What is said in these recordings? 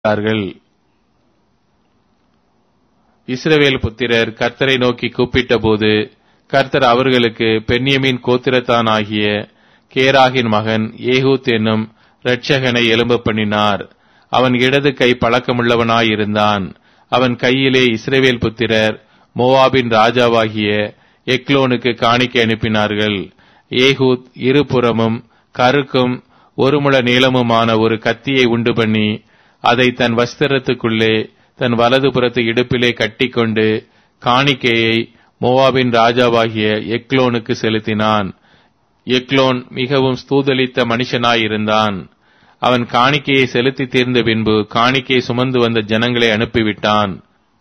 கூப்பிட்டார்கள். இஸ்ரவேல் புத்திரர் கர்த்தரை நோக்கி கூப்பிட்டபோது கர்த்தர் அவர்களுக்கு பென்யமீன் கோத்திரத்தானாகிய கேராகின் மகன் ஏகூத் என்னும் இரட்சகனை எழும்ப பண்ணினார். அவன் இடது கை பழக்கமுள்ளவனாயிருந்தான். அவன் கையிலே இஸ்ரவேல் புத்திரர் மோவாபின் ராஜாவாகிய எக்லோனுக்கு காணிக்கை அனுப்பினார்கள். ஏகூத் இருபுறமும் கருக்கும் ஒரு முழ நீளமுமான ஒரு கத்தியை உண்டு பண்ணி அதை தன் வஸ்திரத்துக்குள்ளே தன் வலது புறத்து இடுப்பிலே கட்டிக்கொண்டு காணிக்கையை மோவாபின் ராஜாவாகிய எக்லோனுக்கு செலுத்தினான். எக்லோன் மிகவும் ஸ்தூதலித்த மனுஷனாயிருந்தான். அவன் காணிக்கையை செலுத்தி தீர்ந்த பின்பு காணிக்கையை சுமந்து வந்த ஜனங்களை அனுப்பிவிட்டான்.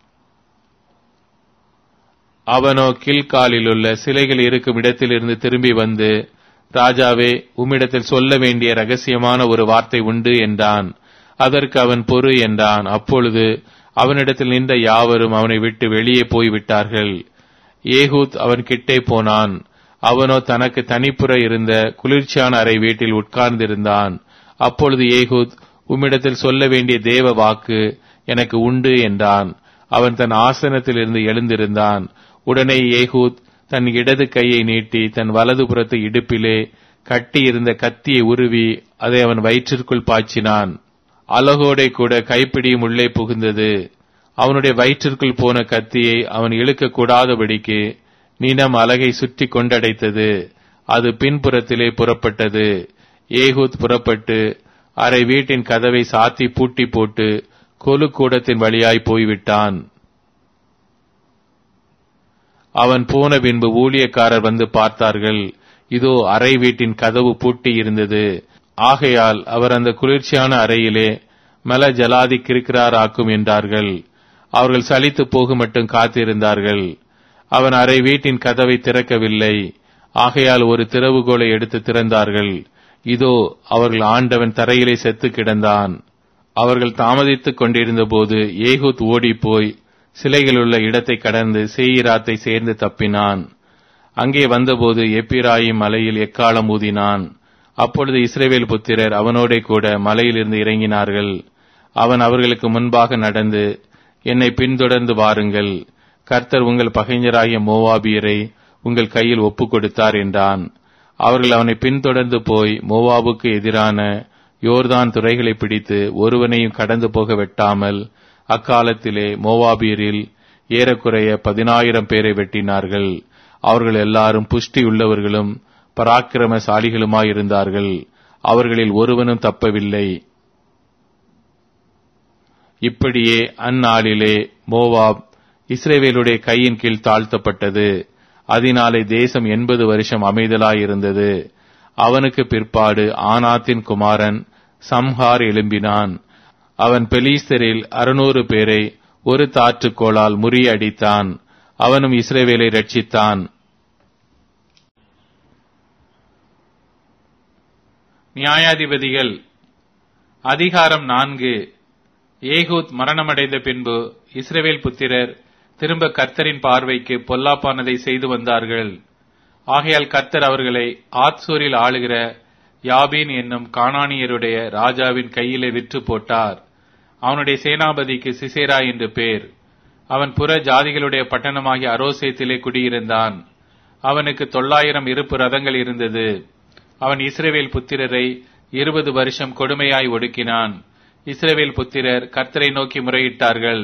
அவனோ கில்காலிலுள்ள சிலைகள் இருக்கும் இடத்திலிருந்து திரும்பி வந்து, ராஜாவே, உம்மிடத்தில் சொல்ல வேண்டிய ரகசியமான ஒரு வார்த்தை உண்டு என்றான். அதற்கு அவன் பொறு என்றான். அப்பொழுது அவனிடத்தில் நின்ற யாவரும் அவனை விட்டு வெளியே போய்விட்டார்கள். ஏகூத் அவன் கிட்டே போனான். அவனோ தனக்கு தனிப்புற இருந்த குளிர்ச்சியான அறை வீட்டில் உட்கார்ந்திருந்தான். அப்பொழுது ஏகூத், உம்மிடத்தில் சொல்ல வேண்டிய தேவ வாக்கு எனக்கு உண்டு என்றான். அவன் தன் ஆசனத்திலிருந்து எழுந்திருந்தான். உடனே ஏகூத் தன் இடது கையை நீட்டி தன் வலது புறத்து இடுப்பிலே கட்டி இருந்த கத்தியை உருவி அதை அவன் வயிற்றிற்குள் பாய்ச்சினான். அலகோடை கூட கைப்பிடியும் உள்ளே புகுந்தது. அவனுடைய வயிற்றிற்குள் போன கத்தியை அவன் இழுக்க கூடாதபடிக்கு நினம் அலகை சுற்றி கொண்டடைத்தது. அது பின்புறத்திலே புறப்பட்டது. ஏகூத் புறப்பட்டு அரை வீட்டின் கதவை சாத்தி பூட்டி போட்டு கொலு கூடத்தின் வழியாய் போய்விட்டான். அவன் போன பின்பு ஊழியக்காரர் வந்து பார்த்தார்கள். இதோ அறை வீட்டின் கதவு பூட்டி இருந்தது. ஆகையால் அவர் அந்த குளிர்ச்சியான அறையிலே மல ஜலாதி கிருக்கிறாராக்கும் என்றார்கள். அவர்கள் சலித்து போக மட்டும் காத்திருந்தார்கள். அவன் அறை வீட்டின் கதவை திறக்கவில்லை. ஆகையால் ஒரு திறவுகோலை எடுத்து திறந்தார்கள். இதோ அவர்கள் ஆண்டவன் தரையிலே செத்து கிடந்தான். அவர்கள் தாமதித்துக் கொண்டிருந்த போது ஏகூத் ஓடிப்போய் சிலைகளுள்ள இடத்தை கடந்து சேயிராத்தை சேர்ந்து தப்பினான். அங்கே வந்தபோது எப்பிராயிம் மலையில் எக்காளம் ஊதினான். அப்பொழுது இஸ்ரவேல் புத்திரர் அவனோடே கூட மலையிலிருந்து இறங்கினார்கள். அவன் அவர்களுக்கு முன்பாக நடந்து, என்னை பின்தொடர்ந்து வாருங்கள், கர்த்தர் உங்கள் பகைஞராகிய மோவாபியரை உங்கள் கையில் ஒப்புக் கொடுத்தார் என்றான். அவர்கள் அவனை பின்தொடர்ந்து போய் மோவாபுக்கு எதிரான யோர்தான் துறைகளை பிடித்து ஒருவனையும் கடந்து போக வெட்டாமல் அக்காலத்திலே மோவாபியரில் ஏறக்குறைய 10,000 பேரை வெட்டினார்கள். அவர்கள் எல்லாரும் புஷ்டி உள்ளவர்களும் பராக்கிரமசாலிகளுமாயிருந்தார்கள். அவர்களில் ஒருவனும் தப்பவில்லை. இப்படியே அந்நாளிலே மோவாப் இஸ்ரவேலுடைய கையின் கீழ் தாழ்த்தப்பட்டது. அதனாலே தேசம் 80 வருஷம் அமைதலாயிருந்தது. அவனுக்கு பிற்பாடு ஆனாத்தின் குமாரன் சம்ஹார் எழும்பினான். அவன் பெலிஸ்தரில் 600 பேரை ஒரு தாற்றுக்கோளால் முறியடித்தான். அவனும் இஸ்ரவேலை ரட்சித்தான். நியாயாதிபதிகள் அதிகாரம் 4. ஏகூத் மரணமடைந்த பின்பு இஸ்ரவேல் புத்திரர் திரும்ப கர்த்தரின் பார்வைக்கு பொல்லாப்பானதை செய்து வந்தார்கள். ஆகையால் கர்த்தர் அவர்களை ஆத்சூரில் ஆளுகிற யாபீன் என்னும் கானானியருடைய ராஜாவின் கையிலே விற்று போட்டார். அவனுடைய சேனாபதிக்கு சிசேரா என்று பேர். அவன் புற ஜாதிகளுடைய பட்டணமாகிய அரோசேத்திலே குடியிருந்தான். அவனுக்கு 900 இருப்பு ரதங்கள் இருந்தது. அவன் இஸ்ரவேல் புத்திரரை 20 வருஷம் கொடுமையாய் ஒடுக்கினான். இஸ்ரவேல் புத்திரர் கர்த்தரை நோக்கி முறையிட்டார்கள்.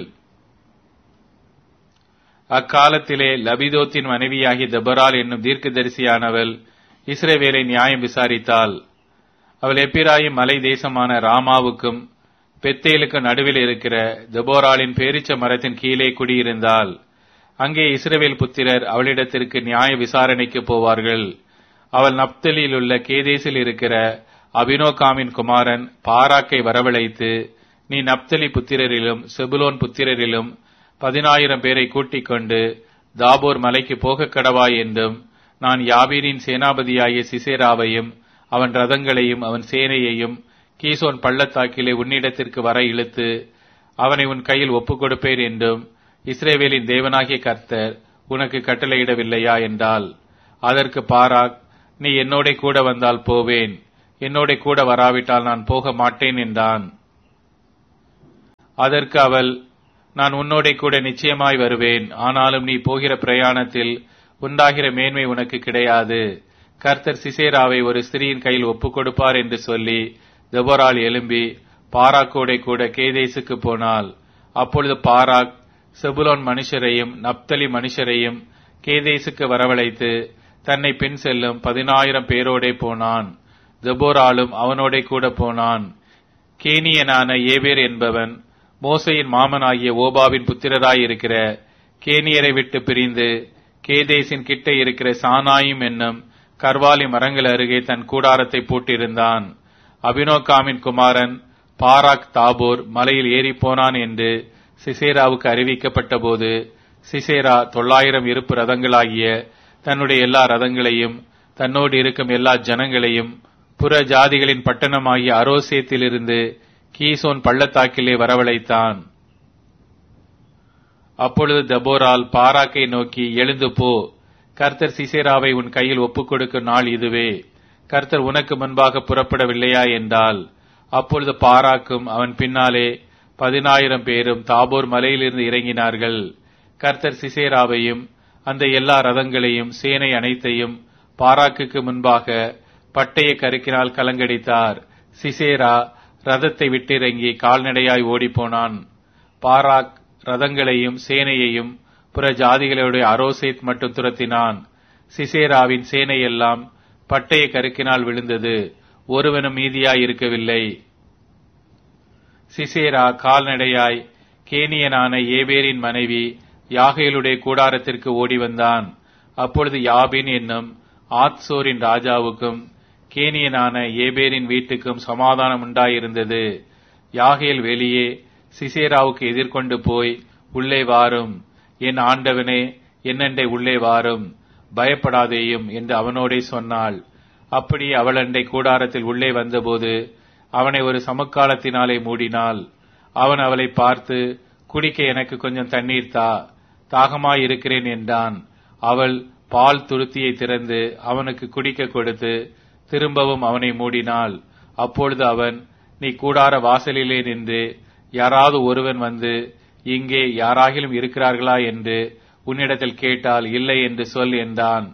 அக்காலத்திலே லபிதோத்தின் மனைவியாகிய தெபொராள் என்னும் தீர்க்கதரிசியானவள் இஸ்ரவேலை நியாயம் விசாரித்தாள். அவள் எப்பிராயிம் மலை தேசமான ராமாவுக்கும் பெத்தேலுக்கு நடுவில் இருக்கிற தெபொராளின் பேரீச்ச மரத்தின் கீழே குடியிருந்தாள். அங்கே இஸ்ரவேல் புத்திரர் அவளிடத்திற்கு நியாய விசாரணைக்கு போவார்கள். அவள் நப்தலியில் உள்ள கேதேசில் இருக்கிற அபினோகாமின் குமாரன் பாராக்கை வரவழைத்து, நீ நப்தலி புத்திரரிலும் செபுலோன் புத்திரரிலும் 10,000 பேரை கூட்டிக் கொண்டு தாபோர் மலைக்கு போக கடவாய் என்றும், நான் யாபீனின் சேனாபதியாகிய சிசேராவையும் அவன் ரதங்களையும் அவன் சேனையையும் கீசோன் பள்ளத்தாக்கிலே உன்னிடத்திற்கு வர இழுத்து அவனை உன் கையில் ஒப்புக் கொடுப்பேன் என்றும் இஸ்ரவேலின் தேவனாகிய கர்த்தர் உனக்கு கட்டளையிடவில்லையா என்றால், அதற்கு பாராக், நீ என்னோட கூட வந்தால் போவேன், என்னோட கூட வராவிட்டால் நான் போக மாட்டேன் என்றான். அதற்கு அவள், நான் உன்னோடே கூட நிச்சயமாய் வருவேன். ஆனாலும் நீ போகிற பிரயாணத்தில் உண்டாகிற மேன்மை உனக்கு கிடையாது. கர்த்தர் சிசேராவை ஒரு ஸ்திரீயின் கையில் ஒப்புக் கொடுப்பார் என்று சொல்லி தெபொராள் எழும்பி பாராக்கோடே கூட கேதேசுக்கு போனாள். அப்பொழுது பாராக் செபுலோன் மனுஷரையும் நப்தலி மனுஷரையும் கேதேசுக்கு வரவழைத்து தன்னை பின் செல்லும் 10,000 பேரோடே போனான். தெபொராளும் அவனோடே கூட போனான். கேனியனான ஏபேர் என்பவன் மோசையின் மாமனாகிய ஓபாவின் புத்திரராயிருக்கிற கேனியரை விட்டு பிரிந்து கேதேசின் கிட்ட இருக்கிற சானாயும் என்னும் கர்வாலி மரங்கள் அருகே தன் கூடாரத்தை போட்டிருந்தான். அபினோகாமின் குமாரன் பாராக் தாபோர் மலையில் ஏறி போனான் என்று சிசேராவுக்கு அறிவிக்கப்பட்ட போது சிசேரா 900 இருப்பு ரதங்களாகிய தன்னுடைய எல்லா ரதங்களையும் தன்னோடு இருக்கும் எல்லா ஜனங்களையும் புற ஜாதிகளின் பட்டணமாகிய அரோசேத்திலிருந்து கீசோன் பள்ளத்தாக்கிலே வரவழைத்தான். அப்பொழுது தெபொராள் பாராக்கை நோக்கி, எழுந்து போ, கர்த்தர் சிசேராவை உன் கையில் ஒப்புக் கொடுக்கும் நாள் இதுவே. கர்த்தர் உனக்கு முன்பாக புறப்படவில்லையா என்றால். அப்பொழுது பாராக்கும் அவன் பின்னாலே 10,000 பேரும் தாபோர் மலையிலிருந்து இறங்கினார்கள். கர்த்தர் சிசேராவையும் அந்த எல்லா ரதங்களையும் சேனை அனைத்தையும் பாராக்குக்கு முன்பாக பட்டய கருக்கினால் கலங்கடித்தார். சிசேரா ரதத்தை விட்டிறங்கி கால்நடையாய் ஓடிப்போனான். பாராக் ரதங்களையும் சேனையையும் புற ஜாதிகளுடைய அரோசேத் மட்டும் துரத்தினான். சிசேராவின் சேனையெல்லாம் பட்டய கருக்கினால் விழுந்தது, ஒருவனும் மீதியாய் இருக்கவில்லை. சிசேரா கால்நடையாய் கேனியனான ஏபேரின் மனைவி யாகேலுடைய கூடாரத்திற்கு ஓடி வந்தான். அப்பொழுது யாபின் என்னும் ஆத்சோரின் ராஜாவுக்கும் கேனியனான ஏபேரின் வீட்டுக்கும் சமாதானம் உண்டாயிருந்தது. யாகேல் வெளியே சிசேராவுக்கு எதிர்கொண்டு போய், உள்ளே வாரும், என் ஆண்டவனே, என்னண்டை உள்ளே வாரும், பயப்படாதேயும் என்று அவனோடே சொன்னாள். அப்படி அவளண்டை கூடாரத்தில் உள்ளே வந்தபோது அவனை ஒரு சமுக்காலத்தினாலே மூடினாள். அவன் அவளை பார்த்து, குடிக்க எனக்கு கொஞ்சம் தண்ணீர் தா, தாகமாயிருக்கிறேன் என்றான். அவள் பால் துருத்தியை திறந்து அவனுக்கு குடிக்க கொடுத்து திரும்பவும் அவனை மூடினாள். அப்பொழுது அவன், நீ கூடார வாசலிலே நின்று யாராவது ஒருவன் வந்து இங்கே யாராகிலும் இருக்கிறார்களா என்று உன்னிடத்தில் கேட்டால் இல்லை என்று சொல் என்றான்.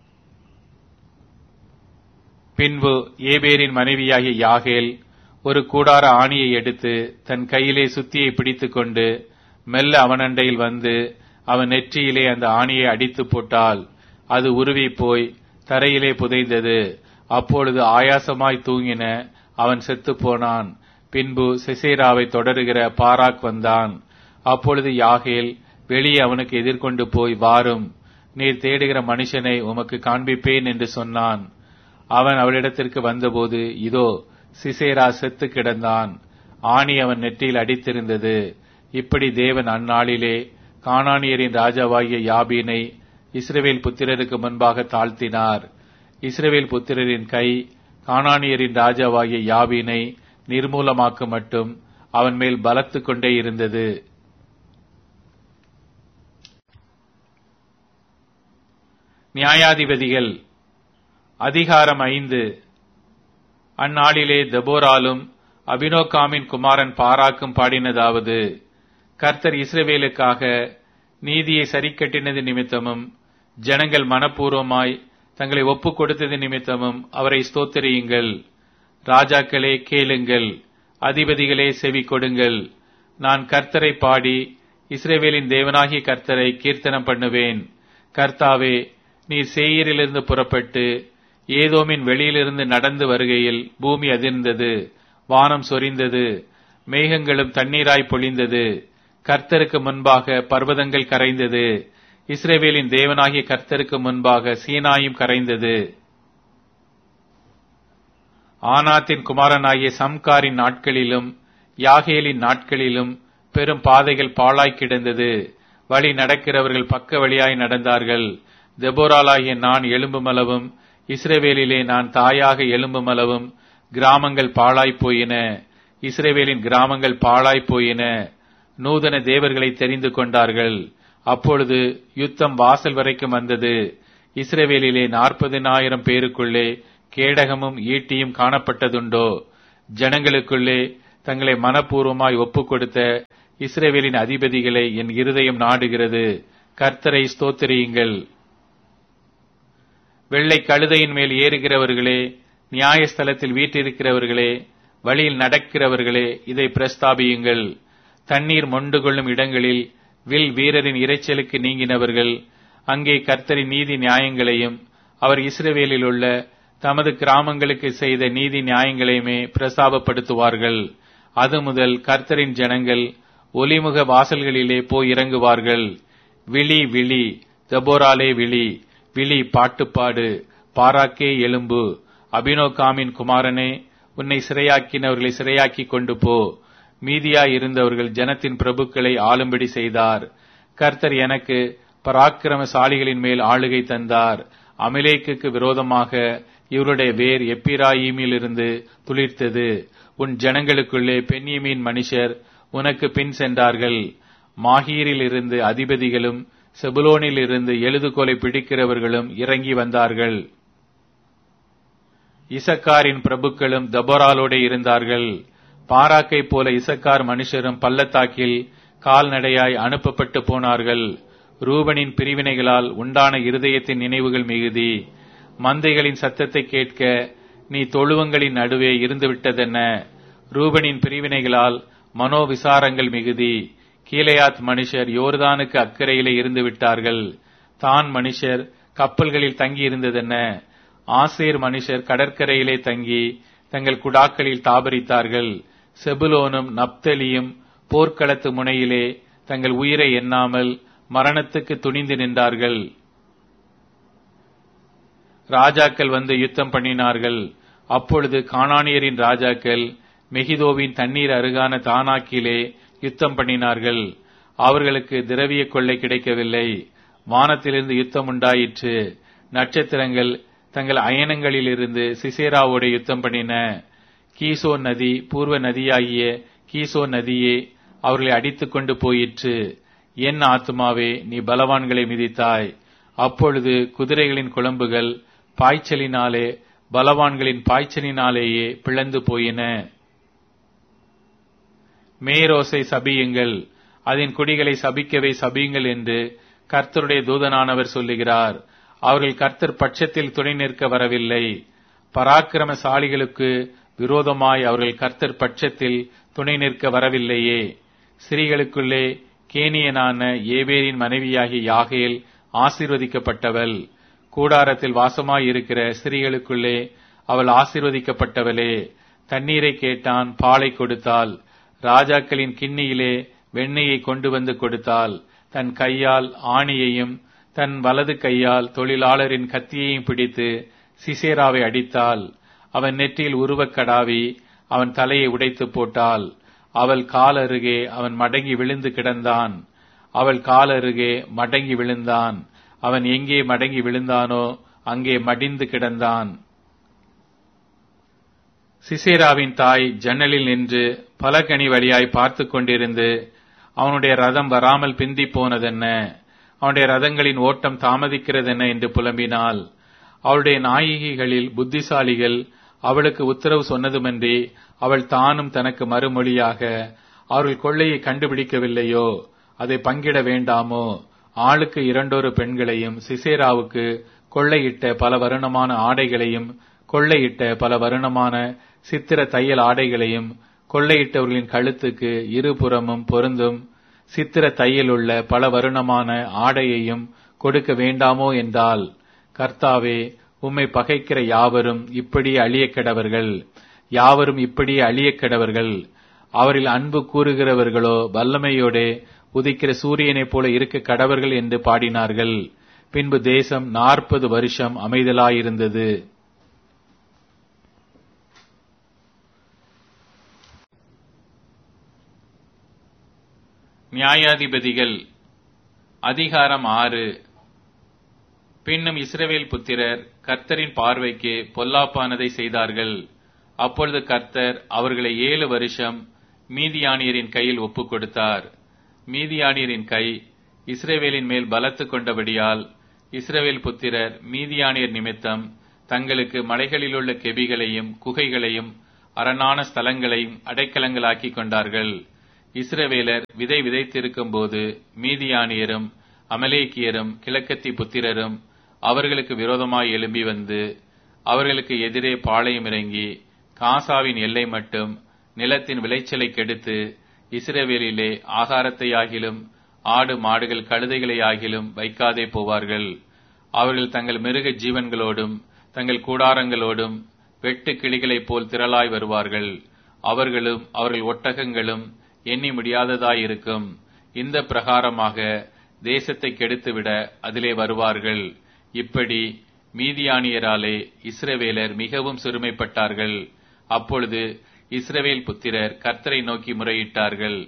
பின்பு ஏபேரின் மனைவியாகிய யாகேல் ஒரு கூடார ஆணியை எடுத்து தன் கையிலே சுத்தியை பிடித்துக் கொண்டு மெல்ல அவனண்டையில் வந்து அவன் நெற்றியிலே அந்த ஆணியை அடித்து போட்டாள். அது உருவி போய் தரையிலே புதைந்தது. அப்பொழுது ஆயாசமாய் தூங்கின அவன் செத்து போனான். பின்பு சிசேராவை தொடருகிற பாராக் வந்தான். அப்பொழுது யாகேல் வெளியே அவனுக்கு எதிர்கொண்டு போய், வாரும், நீர் தேடுகிற மனுஷனை உமக்கு காண்பிப்பேன் என்று சொன்னான். அவன் அவளிடத்திற்கு வந்தபோது, இதோ சிசேரா செத்து கிடந்தான், ஆணி அவன் நெற்றியில் அடித்திருந்தது. இப்படி தேவன் அந்நாளிலே கானானியரின் ராஜாவாகிய யாபீனை இஸ்ரவேல் புத்திரருக்கு முன்பாக தாழ்த்தினார். இஸ்ரவேல் புத்திரரின் கை கானானியரின் ராஜாவாகிய யாபீனை நிர்மூலமாக்க மட்டும் அவன் மேல் பலத்து கொண்டே இருந்தது. நியாயாதிபதிகள் அதிகாரம் 5. அந்நாளிலே தெபொராலும் அபினோகாமின் குமாரன் பாராக்கும் பாடினதாவது, கர்த்தர் இஸ்ரவேலுக்காக நீதியை சரிக்கட்டினது நிமித்தமும் ஜனங்கள் மனப்பூர்வமாய் தங்களை ஒப்புக் கொடுத்தது நிமித்தமும் அவரை ஸ்தோத்திரியுங்கள். ராஜாக்களே கேளுங்கள், அதிபதிகளே செவி கொடுங்கள். நான் கர்த்தரை பாடி இஸ்ரவேலின் தேவனாகிய கர்த்தரை கீர்த்தனம் பண்ணுவேன். கர்த்தாவே, நீர் சேயீரிலிருந்து புறப்பட்டு ஏதோமின் வெளியிலிருந்து நடந்து வருகையில் பூமி அதிர்ந்தது, வானம் சொரிந்தது, மேகங்களும் தண்ணீராய் பொழிந்தது. கர்த்தருக்கு முன்பாக பர்வதங்கள் கரைந்தது, இஸ்ரவேலின் தேவனாகிய கர்த்தருக்கு முன்பாக சீனாயும் கரைந்தது. ஆனாத்தின் குமாரனாகிய சம்காரின் நாட்களிலும் யாகேலின் நாட்களிலும் பெரும் பாதைகள் பாழாய் கிடந்தது. வழி நடக்கிறவர்கள் பக்க வழியாய் நடந்தார்கள். தெபொராளாகிய நான் எலும்புமளவும் இஸ்ரவேலிலே நான் தாயாக எலும்புமளவும் கிராமங்கள் பாழாய் போயின. இஸ்ரவேலின் கிராமங்கள் பாழாய் போயின. நூதன தேவர்களை தெரிந்து கொண்டார்கள். அப்பொழுது யுத்தம் வாசல் வரைக்கும் வந்தது. இஸ்ரவேலிலே 40,000 பேருக்குள்ளே கேடகமும் ஈட்டியும் காணப்பட்டதுண்டோ? ஜனங்களுக்குள்ளே தங்களை மனப்பூர்வமாய் ஒப்புக் கொடுத்த இஸ்ரவேலின் அதிபதிகளை என் இருதயம் நாடுகிறது. கர்த்தரை ஸ்தோத்திரியுங்கள். வெள்ளை கழுதையின் மேல் ஏறுகிறவர்களே, நியாயஸ்தலத்தில் வீற்றிருக்கிறவர்களே, வழியில் நடக்கிறவர்களே, இதை பிரஸ்தாபியுங்கள். தண்ணீர் மொண்டு கொள்ளும் இடங்களில் வில் வீரரின் இரைச்சலுக்கு நீங்கினவர்கள் அங்கே கர்த்தரின் நீதி நியாயங்களையும் அவர் இஸ்ரவேலில் உள்ள தமது கிராமங்களுக்கு செய்த நீதி நியாயங்களையுமே பிரஸ்தாபப்படுத்துவார்கள். அது முதல் கர்த்தரின் ஜனங்கள் ஒலிமுக வாசல்களிலே போய் இறங்குவார்கள். விழி விழி, தெபோராலே விழி, விழி பாட்டுப்பாடு, பாராக்கே எலும்பு, அபினோகாமின் குமாரனே, உன்னை சிறையாக்கினவர்களை சிறையாக்கி கொண்டு போ. மீதியாய் இருந்தவர்கள் ஜனத்தின் பிரபுக்களை ஆளும்படி செய்தார். கர்த்தர் எனக்கு பராக்கிரமசாலிகளின் மேல் ஆளுகை தந்தார். அமிலேக்குக்கு விரோதமாக இவருடைய வேர் எப்பிராயீமிலிருந்து துளிர்த்தது. உன் ஜனங்களுக்குள்ளே பென்யமீன் மனுஷர் உனக்கு பின் சென்றார்கள். மாகீரில் இருந்து அதிபதிகளும் செபுலோனில் இருந்து எழுதுகோலை பிடிக்கிறவர்களும் இறங்கி வந்தார்கள். இசக்காரின் பிரபுக்களும் தெபோராலோடே இருந்தார்கள். பாராக்கை போல இசக்கார் மனுஷரும் பள்ளத்தாக்கில் கால்நடையாய் அனுப்பப்பட்டு போனார்கள். ரூபனின் பிரிவினைகளால் உண்டான இருதயத்தின் நினைவுகள் மிகுதி. மந்தைகளின் சத்தத்தை கேட்க நீ தொழுவங்களின் நடுவே இருந்துவிட்டதென்ன? ரூபனின் பிரிவினைகளால் மனோவிசாரங்கள் மிகுதி. கீலேயாத் மனுஷர் யோர்தானுக்கு அக்கறையிலே இருந்து விட்டார்கள். தான் மனுஷர் கப்பல்களில் தங்கி இருந்ததென்ன? ஆசேர் மனுஷர் கடற்கரையிலே தங்கி தங்கள் குடாக்களில் தாபரித்தார்கள். செபுலோனும் நப்தலியும் போர்க்களத்து முனையிலே தங்கள் உயிரை எண்ணாமல் மரணத்துக்கு துணிந்து நின்றார்கள். ராஜாக்கள் வந்து யுத்தம் பண்ணினார்கள். அப்பொழுது கானானியரின் ராஜாக்கள் மெகிதோவின் தண்ணீர் அருகான தானாக்கிலே யுத்தம் பண்ணினார்கள். அவர்களுக்கு திரவிய கொள்ளை கிடைக்கவில்லை. வானத்திலிருந்து யுத்தம் உண்டாயிற்று. நட்சத்திரங்கள் தங்கள் அயனங்களிலிருந்து சிசேராவோடு யுத்தம் பண்ணின. கீசோன் நதி, பூர்வ நதியாகிய கீசோன் நதியே அவர்களை அடித்துக் கொண்டு போயிற்று. என் ஆத்துமாவே, நீ பலவான்களை மிதித்தாய். அப்பொழுது குதிரைகளின் குளம்புகள் பாய்ச்சலினாலே பலவான்களின் பாய்ச்சலினாலேயே பிளந்து போயின. மேரோசை சபியுங்கள், அதன் குடிகளை சபிக்கவே சபியுங்கள் என்று கர்த்தருடைய தூதனானவர் சொல்லுகிறார். அவர்கள் கர்த்தர் பட்சத்தில் துணை நிற்க வரவில்லை. பராக்கிரமசாலிகளுக்கு விரோதமாய் அவர்கள் கர்த்தர் பட்சத்தில் துணை நிற்க வரவில்லையே. ஸ்திரீகளுக்குள்ளே கேனியனான ஏபேரின் மனைவியாகிய யாகேல் ஆசீர்வதிக்கப்பட்டவள். கூடாரத்தில் வாசமாயிருக்கிற ஸ்திரீகளுக்குள்ளே அவள் ஆசீர்வதிக்கப்பட்டவளே. தண்ணீரை கேட்டான், பாலை கொடுத்தாள். ராஜாக்களின் கிண்ணியிலே வெண்ணெயை கொண்டு வந்து கொடுத்தாள். தன் கையால் ஆணியையும் தன் வலது கையால் தொழிலாளரின் கத்தியையும் பிடித்து சிசேராவை அடித்தாள். அவன் நெற்றியில் உருவக் கடாவி அவன் தலையை உடைத்து போட்டாள். அவள் கால் அருகே அவன் மடங்கி விழுந்து கிடந்தான். அவள் கால் அருகே மடங்கி விழுந்தான். அவன் எங்கே மடங்கி விழுந்தானோ அங்கே மடிந்து கிடந்தான். சிசேராவின் தாய் ஜன்னலில் நின்று பலகனி வழியாய் பார்த்து கொண்டிருந்து, அவனுடைய ரதம் வராமல் பிந்தி போனதென்ன, அவனுடைய ரதங்களின் ஓட்டம் தாமதிக்கிறதென்ன என்று புலம்பினாள். அவளுடைய நாயகிகளில் புத்திசாலிகள் அவளுக்கு உத்தரவு சொன்னதுமன்றி அவள் தானும் தனக்கு மறுமொழியாக, அவர்கள் கொள்ளையை கண்டுபிடிக்கவில்லையோ, அதை பங்கிட வேண்டாமோ? ஆளுக்கு 2 பெண்களையும் சிசேராவுக்கு கொள்ளையிட்ட பல வருணமான ஆடைகளையும் கொள்ளையிட்ட பல வருணமான சித்திர தையல் ஆடைகளையும் கொள்ளையிட்டவர்களின் கழுத்துக்கு இருபுறமும் பொருந்தும் சித்திர தையல் உள்ள பல வருணமான ஆடையையும் கொடுக்க வேண்டாமோ என்றால், கர்த்தாவே, உம்மை பகைக்கிற யாவரும் இப்படியே அழியக்கெடவர்கள், யாவரும் இப்படியே அழியக்கெடவர்கள். அவரில் அன்பு கூறுகிறவர்களோ வல்லமையோடே உதிக்கிற சூரியனைப் போல இருக்க கடவர்கள் என்று பாடினார்கள். பின்பு தேசம் 40 வருஷம் அமைதலாயிருந்தது. நியாயாதிபதிகள் அதிகாரம் 6. பின்னும் இஸ்ரவேல் புத்திரர் கர்த்தரின் பார்வைக்கு பொல்லாப்பானதை செய்தார்கள். அப்பொழுது கர்த்தர் அவர்களை 7 வருஷம் மீதியானியரின் கையில் ஒப்புக் கொடுத்தார். மீதியானியரின் கை இஸ்ரவேலின் மேல் பலத்து கொண்டபடியால் இஸ்ரவேல் புத்திரர் மீதியானியர் நிமித்தம் தங்களுக்கு மலைகளிலுள்ள கெபிகளையும் குகைகளையும் அரணான ஸ்தலங்களையும் அடைக்கலங்களாக்கி கொண்டார்கள். இஸ்ரவேலர் விதை விதைத்திருக்கும் போது மீதியானியரும் அமலேக்கியரும் கிழக்கத்தி புத்திரரும் அவர்களுக்கு விரோதமாய் எழும்பி வந்து அவர்களுக்கு எதிரே பாளையம் இறங்கி காசாவின் எல்லை மட்டும் நிலத்தின் விளைச்சலை கெடுத்து இஸ்ரவேலிலே ஆகாரத்தையாகிலும் ஆடு மாடுகள் கழுதைகளையாகிலும் வைக்காதே போவார்கள். அவர்கள் தங்கள் மிருக ஜீவன்களோடும் தங்கள் கூடாரங்களோடும் வெட்டு கிளிகளைப் போல் திரளாய் வருவார்கள். அவர்களும் அவர்கள் ஒட்டகங்களும் எண்ணி முடியாததாயிருக்கும். இந்த பிரகாரமாக தேசத்தை கெடுத்துவிட அதிலே வருவார்கள். இப்படி மீதியானியராலே இஸ்ரவேலர் மிகவும் சிறுமைப்பட்டார்கள். அப்பொழுது இஸ்ரவேல் புத்திரர் கர்த்தரை நோக்கி முறையிட்டார்கள்.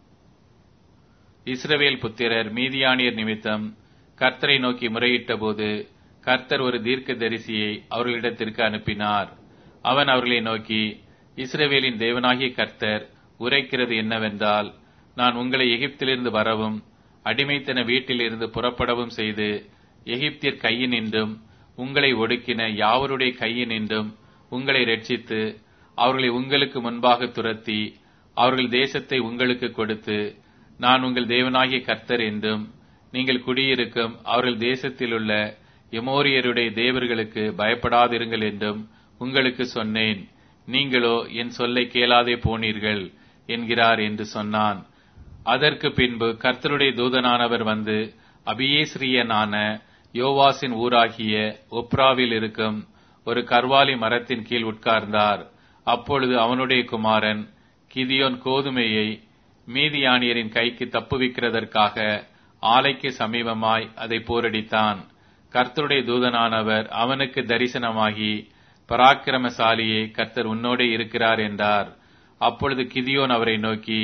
இஸ்ரவேல் புத்திரர் மீதியானியர் நிமித்தம் கர்த்தரை நோக்கி முறையிட்ட போது கர்த்தர் ஒரு தீர்க்கதரிசியை அவர்களிடத்திற்கு அனுப்பினார். அவன் அவர்களை நோக்கி, இஸ்ரவேலின் தேவனாகிய கர்த்தர் உரைக்கிறது என்னவென்றால், நான் உங்களை எகிப்திலிருந்து வரவும் அடிமைத்தன வீட்டிலிருந்து புறப்படவும் செய்து எகிப்தியர் கையினின்றும் உங்களை ஒடுக்கின யாவருடைய கையினின்றும் உங்களை ரட்சித்து அவர்களை உங்களுக்கு முன்பாக துரத்தி அவர்கள் தேசத்தை உங்களுக்கு கொடுத்து நான் உங்கள் தேவனாகிய கர்த்தர் என்றும் நீங்கள் குடியிருக்கும் அவர்கள் தேசத்திலுள்ள எமோரியருடைய தேவர்களுக்கு பயப்படாதிருங்கள் என்றும் உங்களுக்கு சொன்னேன். நீங்களோ என் சொல்லை கேளாதே போனீர்கள் என்கிறார் என்று சொன்னான். அதற்கு பின்பு கர்த்தருடைய தூதனானவர் வந்து அபியேஸ்ரியனான யோவாசின் ஊராகிய ஒப்ராவில் இருக்கும் ஒரு கர்வாலி மரத்தின் கீழ் உட்கார்ந்தார். அப்பொழுது அவனுடைய குமாரன் கிதியோன் கோதுமையை மீதியானியரின் கைக்கு தப்புவிக்கிறதற்காக ஆலைக்கு சமீபமாய் அதை போரடித்தான். கர்த்தருடைய தூதனானவர் அவனுக்கு தரிசனமாகி, பராக்கிரமசாலியே, கர்த்தர் உன்னோடே இருக்கிறார் என்றார். அப்பொழுது கிதியோன் அவரை நோக்கி,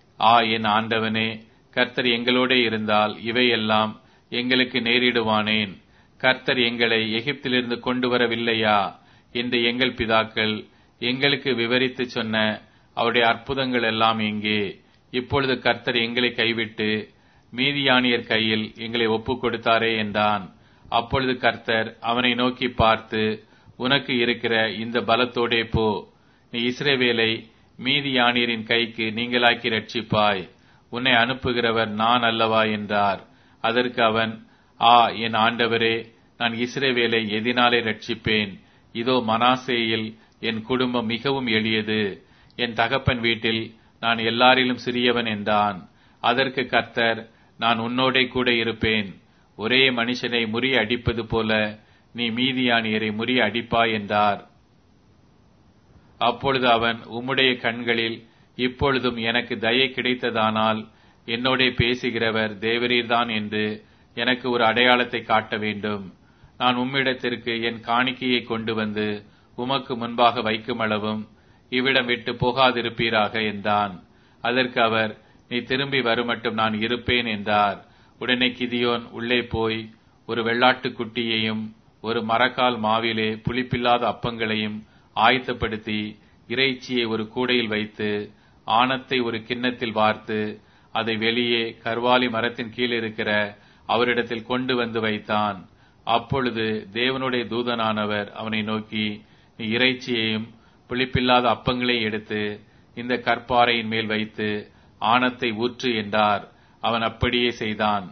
என் ஆண்டவனே, கர்த்தர் எங்களோடே இருந்தால் இவையெல்லாம் எங்களுக்கு நேரிடுவானேன்? கர்த்தர் எங்களை எகிப்திலிருந்து கொண்டு வரவில்லையா என்று எங்கள் பிதாக்கள் எங்களுக்கு விவரித்து சொன்ன அவருடைய அற்புதங்கள் எல்லாம் எங்கே? இப்பொழுது கர்த்தர் எங்களை கைவிட்டு மீதியானியர் கையில் எங்களை ஒப்புக் கொடுத்தாரே என்றான். அப்பொழுது கர்த்தர் அவனை நோக்கி பார்த்து, உனக்கு இருக்கிற இந்த பலத்தோடே போ, நீ இஸ்ரவேலை மீதியானியரின் கைக்கு நீங்களாக்கி ரட்சிப்பாய். உன்னை அனுப்புகிறவர் நான் அல்லவா என்றார். அதற்கு அவன், என் ஆண்டவரே, நான் இஸ்ரவேலை எதினாலே ரட்சிப்பேன்? இதோ மனாசேயில் என் குடும்பம் மிகவும் எளியது, என் தகப்பன் வீட்டில் நான் எல்லாரிலும் சிறியவன் என்றான். அதற்கு கர்த்தர், நான் உன்னோடே கூட இருப்பேன். ஒரே மனுஷனை முறிய அடிப்பது போல நீ மீதியானியரை முறிய அடிப்பாய் என்றார். அப்பொழுது அவன், உம்முடைய கண்களில் இப்பொழுதும் எனக்கு தயை கிடைத்ததானால் என்னோடே பேசுகிறவர் தேவரீர்தான் என்று எனக்கு ஒரு அடையாளத்தை காட்ட வேண்டும். நான் உம்மிடத்திற்கு என் காணிக்கையை கொண்டு வந்து உமக்கு முன்பாக வைக்குமளவும் இவ்விடம் விட்டு போகாதிருப்பீராக என்றான். அதற்கு அவர், நீ திரும்பி வருமட்டும் நான் இருப்பேன் என்றார். உடனே கிதியோன் உள்ளே போய் ஒரு வெள்ளாட்டுக் குட்டியையும் ஒரு மரக்கால் மாவிலே புளிப்பில்லாத அப்பங்களையும் ஆயத்தப்படுத்தி இறைச்சியை ஒரு கூடையில் வைத்து ஆணத்தை ஒரு கிண்ணத்தில் வார்த்து அதை வெளியே கர்வாலி மரத்தின் கீழ் இருக்கிற அவரிடத்தில் கொண்டு வந்து வைத்தான். அப்பொழுது தேவனுடைய தூதனானவர் அவனை நோக்கி, நீ இறைச்சியையும் புளிப்பில்லாத அப்பங்களையும் எடுத்து இந்த கற்பாறையின் மேல் வைத்து ஆணத்தை ஊற்று என்றார். அவன் அப்படியே செய்தான்.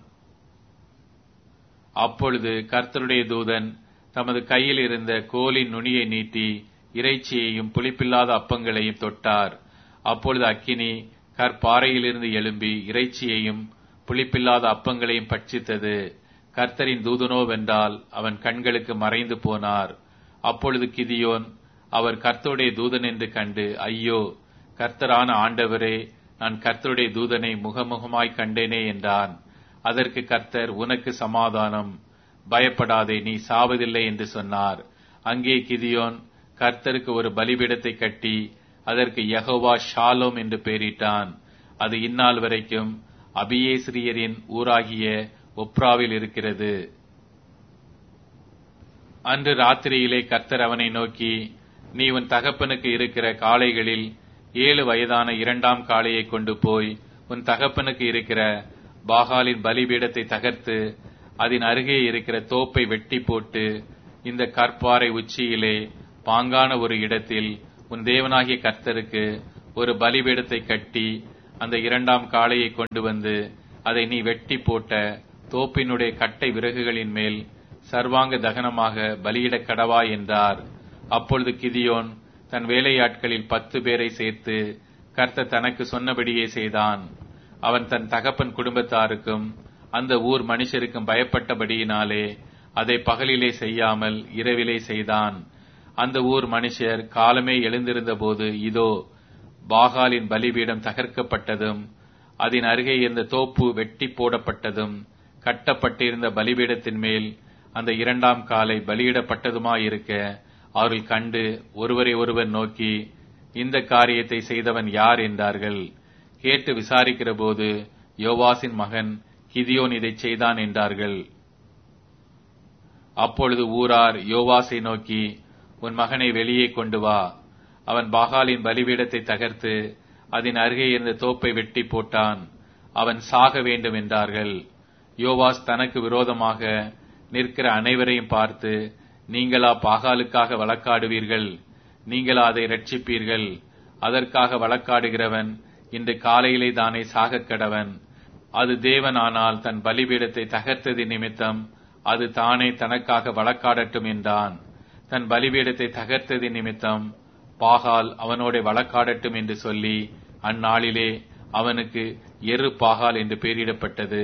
அப்பொழுது கர்த்தருடைய தூதன் தமது கையில் இருந்த கோலின் நுனியை நீட்டி இறைச்சியையும் புளிப்பில்லாத அப்பங்களையும் தொட்டார். அப்பொழுது அக்கினி கற்பாறையிலிருந்து எழும்பி இறைச்சியையும் புளிப்பில்லாத அப்பங்களையும் பட்சித்தது. கர்த்தரின் தூதனோவென்றால் அவன் கண்களுக்கு மறைந்து போனார். அப்பொழுது கிதியோன் அவர் கர்த்தருடைய தூதன் என்று கண்டு, ஐயோ, கர்த்தரான ஆண்டவரே, நான் கர்த்தருடைய தூதனை முகமுகமாய் கண்டேனே என்றான். அதற்கு கர்த்தர், உனக்கு சமாதானம், பயப்படாதே, நீ சாவதில்லை என்று சொன்னார். அங்கே கிதியோன் கர்த்தருக்கு ஒரு பலிபீடத்தை கட்டி அதற்கு யெகோவா ஷாலோம் என்று பெயரிட்டான். அது இந்நாள் வரைக்கும் அபியேஸ்ரியரின் ஊராகிய ஒப்ராவில் இருக்கிறது. அன்று ராத்திரியிலே கர்த்தர் அவனை நோக்கி, நீ உன் தகப்பனுக்கு இருக்கிற காளைகளில் 7 வயதான 2ஆம் காளையை கொண்டு போய் உன் தகப்பனுக்கு இருக்கிற பாகாலின் பலிபீடத்தை தகர்த்து அதன் அருகே இருக்கிற தோப்பை வெட்டி போட்டு இந்த கற்பாறை உச்சியிலே பாங்கான ஒரு இடத்தில் உன் தேவனாகிய கர்த்தருக்கு ஒரு பலிபீடத்தை கட்டி அந்த இரண்டாம் காளையை கொண்டு வந்து அதை நீ வெட்டி போட்ட தோப்பினுடைய கட்டை விறகுகளின் மேல் சர்வாங்க தகனமாக பலியிடக் கடவாய் என்றார். அப்பொழுது கிதியோன் தன் வேலையாட்களில் 10 பேரை சேர்த்து கர்த்தர் தனக்கு சொன்னபடியே செய்தான். அவன் தன் தகப்பன் குடும்பத்தாருக்கும் அந்த ஊர் மனுஷருக்கும் பயப்பட்டபடியினாலே அதை பகலிலே செய்யாமல் இரவிலே செய்தான். அந்த ஊர் மனுஷர் காலமே எழுந்திருந்த போது இதோ பாகாலின் பலிபீடம் தகர்க்கப்பட்டதும் அதன் அருகே இருந்த தோப்பு வெட்டி போடப்பட்டதும் கட்டப்பட்டிருந்த பலிபீடத்தின் மேல் அந்த இரண்டாம் காலை பலியிடப்பட்டதுமாயிருக்க அவர்கள் கண்டு ஒருவரை ஒருவர் நோக்கி, இந்த காரியத்தை செய்தவன் யார் என்றார்கள். கேட்டு விசாரிக்கிற போது யோவாசின் மகன் கிதியோன் இதை செய்தான் என்றார்கள். அப்பொழுது ஊரார் யோவாசை நோக்கி, உன் மகனை வெளியே கொண்டு வா, அவன் பாகாலின் பலிபீடத்தை தகர்த்து அதன் அருகே இருந்த தோப்பை வெட்டி போட்டான், அவன் சாக வேண்டும் என்றார்கள். யோவாஸ் தனக்கு விரோதமாக நிற்கிற அனைவரையும் பார்த்து, நீங்களா பாகாலுக்காக வழக்காடுவீர்கள்? நீங்களா அதை ரட்சிப்பீர்கள்? அதற்காக வழக்காடுகிறவன் இன்று காலையிலே தானே சாகக் கடவன். அது தேவனானால் தன் பலிபீடத்தை தகர்த்தது நிமித்தம் அது தானே தனக்காக வழக்காடட்டும் என்றான். தன் பலிபீடத்தை தகர்த்தது நிமித்தம் பாகால் அவனோட வழக்காடட்டும் என்று சொல்லி அந்நாளிலே அவனுக்கு எரு பாகால் என்று பெயரிடப்பட்டது.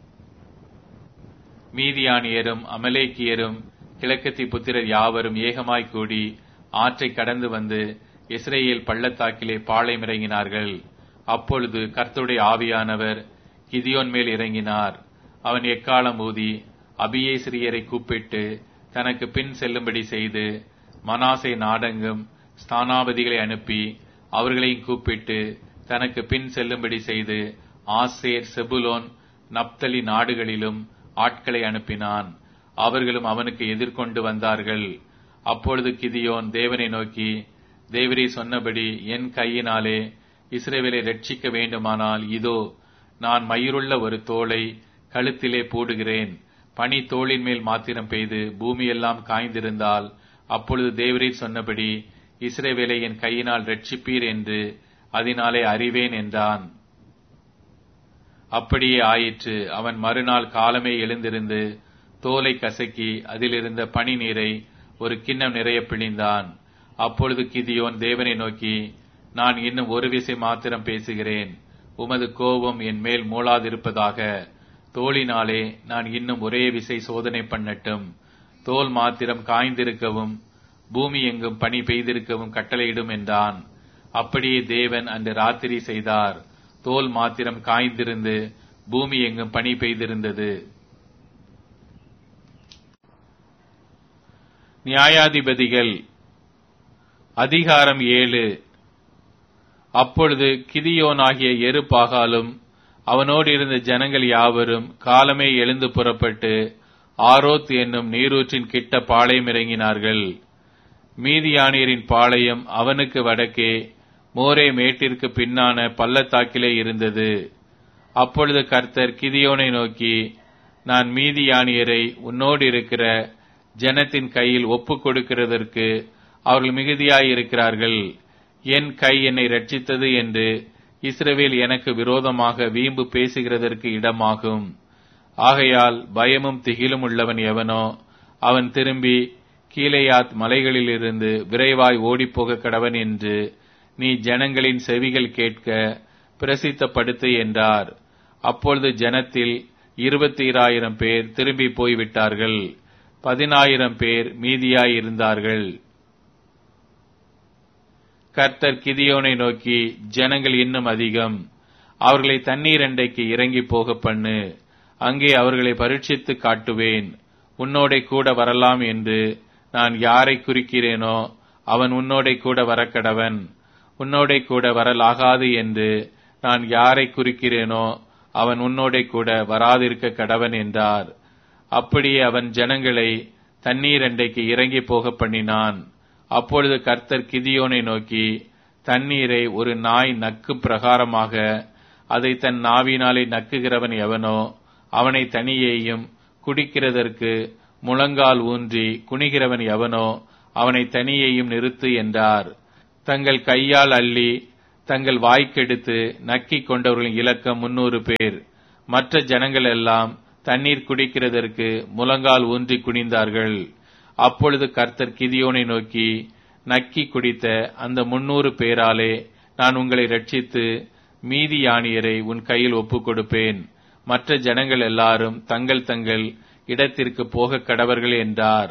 மீதியானியரும் அமலேக்கியரும் கிழக்கத்தி புத்திரர் யாவரும் ஏகமாய் கூடி ஆற்றை கடந்து வந்து இஸ்ரேல் பள்ளத்தாக்கிலே பாளையமிறங்கினார்கள். அப்பொழுது கர்த்தருடைய ஆவியானவர் கிதியோன் மேல் இறங்கினார். அவன் எக்காலம் ஊதி அபியேஸ்ரியரை கூப்பிட்டு தனக்கு பின் செல்லும்படி செய்து மனாசே நாடெங்கும் ஸ்தானாபதிகளை அனுப்பி அவர்களையும் கூப்பிட்டு தனக்கு பின் செல்லும்படி செய்து ஆசேர், செபுலோன், நப்தலி நாடுகளிலும் ஆட்களை அனுப்பினான். அவர்களும் அவனுக்கு எதிர்கொண்டு வந்தார்கள். அப்பொழுது கிதியோன் தேவனை நோக்கி, தேவரே சொன்னபடி என் கையினாலே இஸ்ரவேலை ரட்சிக்க வேண்டுமானால் இதோ நான் மயிருள்ள ஒரு தோளை கழுத்திலே போடுகிறேன். பனி தோளின் மேல் மாத்திரம் பெய்து பூமியெல்லாம் காய்ந்திருந்தால் அப்பொழுது தேவரீர் சொன்னபடி இஸ்ரவேலை என் கையினால் ரட்சிப்பீர் என்று அதனாலே அறிவேன் என்றான். அப்படியே ஆயிற்று. அவன் மறுநாள் காலமே எழுந்திருந்து தோலை கசக்கி அதிலிருந்த பனி நீரை ஒரு கிண்ணம் நிறைய பிழிந்தான். அப்பொழுது கிதியோன் தேவனை நோக்கி, நான் இன்னும் ஒரு விசை மாத்திரம் பேசுகிறேன், உமது கோபம் என் மேல் மூளாதிருப்பதாக. தோளினாலே நான் இன்னும் ஒரே விசை சோதனை பண்ணட்டும். தோல் மாத்திரம் காய்ந்திருக்கவும் பூமி எங்கும் பனி பெய்திருக்கவும் கட்டளையிடும் என்றான். அப்படியே தேவன் அன்று ராத்திரி செய்தார். தோல் மாத்திரம் காய்ந்திருந்து பூமி எங்கும் பனி பெய்திருந்தது. நியாயாதிபதிகள் அதிகாரம் 7. அப்பொழுது கிதியோனாகிய எரு பாகாலும் அவனோடு இருந்த ஜனங்கள் யாவரும் காலமே எழுந்து புறப்பட்டு ஆரோத் என்னும் நீரூற்றின் கிட்ட பாளையம் இறங்கினார்கள். மீதியானியரின் பாளையம் அவனுக்கு வடக்கே மோரே மேட்டிற்கு பின்னான பள்ளத்தாக்கிலே இருந்தது. அப்பொழுது கர்த்தர் கிதியோனை நோக்கி, நான் மீதியானியரை உன்னோடு இருக்கிற ஜனத்தின் கையில் ஒப்புக் கொடுக்கிறதற்கு அவர்கள் மிகுதியாயிருக்கிறார்கள். என் கை என்னை ரட்சித்தது என்று இஸ்ரவேல் எனக்கு விரோதமாக வீம்பு பேசுகிறதற்கு இடமாகும். ஆகையால் பயமும் திகிலும் உள்ளவன் எவனோ அவன் திரும்பி கீலேயாத் மலைகளிலிருந்து விரைவாய் ஓடிப்போக கடவன் என்று நீ ஜனங்களின் செவிகள் கேட்க பிரசித்தப்படுத்து என்றார். அப்பொழுது ஜனத்தில் 22,000 பேர் திரும்பி போய்விட்டார்கள். 10,000 பேர் மீதியாயிருந்தார்கள். கர்த்தர் கிதியோனை நோக்கி, ஜனங்கள் இன்னும் அதிகம், அவர்களை தண்ணீர் அண்டைக்கு இறங்கி போக பண்ணு, அங்கே அவர்களை பரீட்சித்து காட்டுவேன். உன்னோடே கூட வரலாம் என்று நான் யாரை குறிக்கிறேனோ அவன் உன்னோடே கூட வரக்கடவன். உன்னோடே கூட வரலாகாது என்று நான் யாரை குறிக்கிறேனோ அவன் உன்னோடே கூட வராதிருக்க கடவன் என்றார். அப்படியே அவன் ஜனங்களை தண்ணீர் அண்டைக்கு இறங்கி போக பண்ணினான். அப்பொழுது கர்த்தர் கிதியோனை நோக்கி, தண்ணீரை ஒரு நாய் நக்கும் பிரகாரமாக அதை தன் நாவினாலே நக்குகிறவன் எவனோ அவனை தனியேயும், குடிக்கிறதற்கு முழங்கால் ஊன்றி குனிகிறவன் எவனோ அவனை தனியேயும் நிறுத்து என்றார். தங்கள் கையால் அள்ளி தங்கள் வாய்க்கெடுத்து நக்கிக் கொண்டவர்களின் இலக்கம் 300 பேர். மற்ற ஜனங்கள் எல்லாம் தண்ணீர் குடிக்கிறதற்கு முழங்கால் ஊன்றி குனிந்தார்கள். அப்பொழுது கர்த்தர் கிதியோனை நோக்கி, நக்கி குடித்த அந்த 300 பேராலே நான் உங்களை ரட்சித்து மீதியானியரை உன் கையில் ஒப்புக் கொடுப்பேன். மற்ற ஜனங்கள் எல்லாரும் தங்கள் தங்கள் இடத்திற்கு போக கடவர்கள் என்றார்.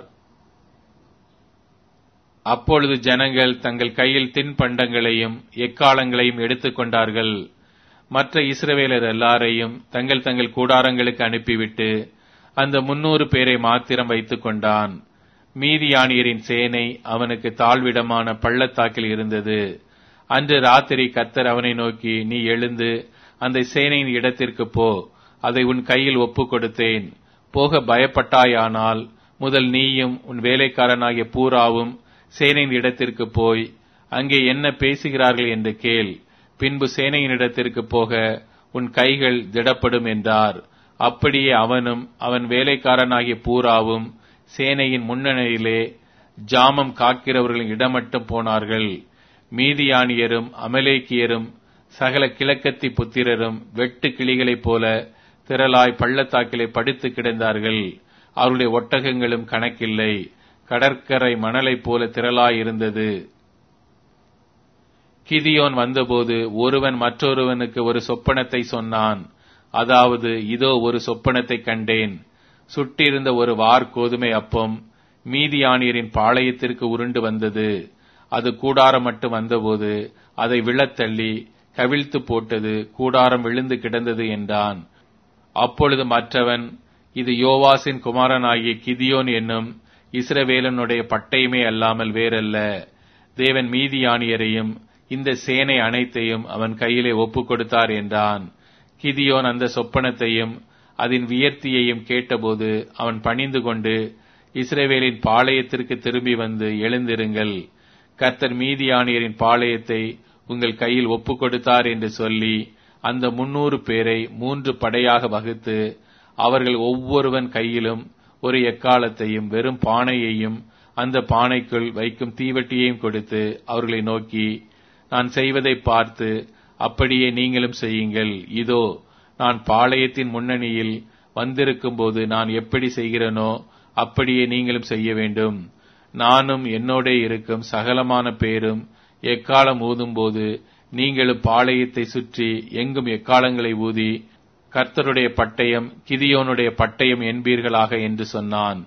அப்பொழுது ஜனங்கள் தங்கள் கையில் தின்பண்டங்களையும் எக்காளங்களையும் எடுத்துக் கொண்டார்கள். மற்ற இஸ்ரவேலர் எல்லாரையும் தங்கள் தங்கள் கூடாரங்களுக்கு அனுப்பிவிட்டு அந்த 300 பேரை மாத்திரம் வைத்துக் கொண்டான். மீதியானியரின் சேனை அவனுக்கு தாழ்விடமான பள்ளத்தாக்கில் இருந்தது. அன்று ராத்திரி கர்த்தர் அவனை நோக்கி, நீ எழுந்து அந்த சேனையின் இடத்திற்கு போ, அதை உன் கையில் ஒப்புக் கொடுத்தேன். போக பயப்பட்டாயானால் முதல் நீயும் உன் வேலைக்காரனாகிய பூராவும் சேனையின் இடத்திற்கு போய் அங்கே என்ன பேசுகிறார்கள் என்று கேள். பின்பு சேனையின் இடத்திற்கு போக உன் கைகள் திடப்படும் என்றார். அப்படியே அவனும் அவன் வேலைக்காரனாகிய பூராவும் சேனையின் முன்னணியிலே ஜாமம் காக்கிறவர்களின் இடமட்டும் போனார்கள். மீதியானியரும் அமலேக்கியரும் சகல கிழக்கத்தி புத்திரரும் வெட்டு கிளிகளைப் போல திரளாய் பள்ளத்தாக்கிலே படுத்து கிடந்தார்கள். அவருடைய ஒட்டகங்களும் கணக்கில்லை, கடற்கரை மணலைப் போல திரளாய் இருந்தது. கிதியோன் வந்தபோது ஒருவன் மற்றொருவனுக்கு ஒரு சொப்பனத்தை சொன்னான். அதாவது, இதோ ஒரு சொப்பனத்தை கண்டேன். சுட்டிருந்த ஒரு வார் கோதுமை அப்பம் மீதியானியரின் பாளையத்திற்கு உருண்டு வந்தது. அது கூடாரம் மட்டும் வந்தபோது அதை விழத்தள்ளி கவிழ்த்து போட்டது, கூடாரம் விழுந்து கிடந்தது என்றான். அப்பொழுது மற்றவன், இது யோவாசின் குமாரனாகிய கிதியோன் என்னும் இஸ்ரவேலனுடைய பட்டயமே அல்லாமல் வேறல்ல. தேவன் மீதியானியரையும் இந்த சேனை அனைத்தையும் அவன் கையிலே ஒப்புக் கொடுத்தார் என்றான். கிதியோன் அந்த சொப்பனத்தையும் அதன் வியர்த்தியையும் கேட்டபோது அவன் பணிந்து கொண்டு, இஸ்ரவேலின் பாளையத்திற்கு திரும்பி வந்து, எழுந்திருங்கள், கர்த்தர் மீதியானியரின் பாளையத்தை உங்கள் கையில் ஒப்புக் கொடுத்தார் என்று சொல்லி அந்த 300 பேரை 3 படையாக வகுத்து அவர்கள் ஒவ்வொருவன் கையிலும் ஒரு எக்காலத்தையும் வெறும் பானையையும் அந்த பானைக்குள் வைக்கும் தீவட்டியையும் கொடுத்து அவர்களை நோக்கி, நான் செய்வதை பார்த்து அப்படியே நீங்களும் செய்யுங்கள். இதோ, நான் பாளையத்தின் முன்னணியில் வந்திருக்கும் போது நான் எப்படி செய்கிறேனோ அப்படியே நீங்களும் செய்ய வேண்டும். நானும் என்னோட இருக்கும் சகலமான பேரும் எக்காலம் ஊதும்போது நீங்களும் பாளையத்தை சுற்றி எங்கும் எக்காலங்களை ஊதி கர்த்தருடைய பட்டயம் கிதியோனுடைய பட்டயம் என்பீர்களாக என்று சொன்னான்.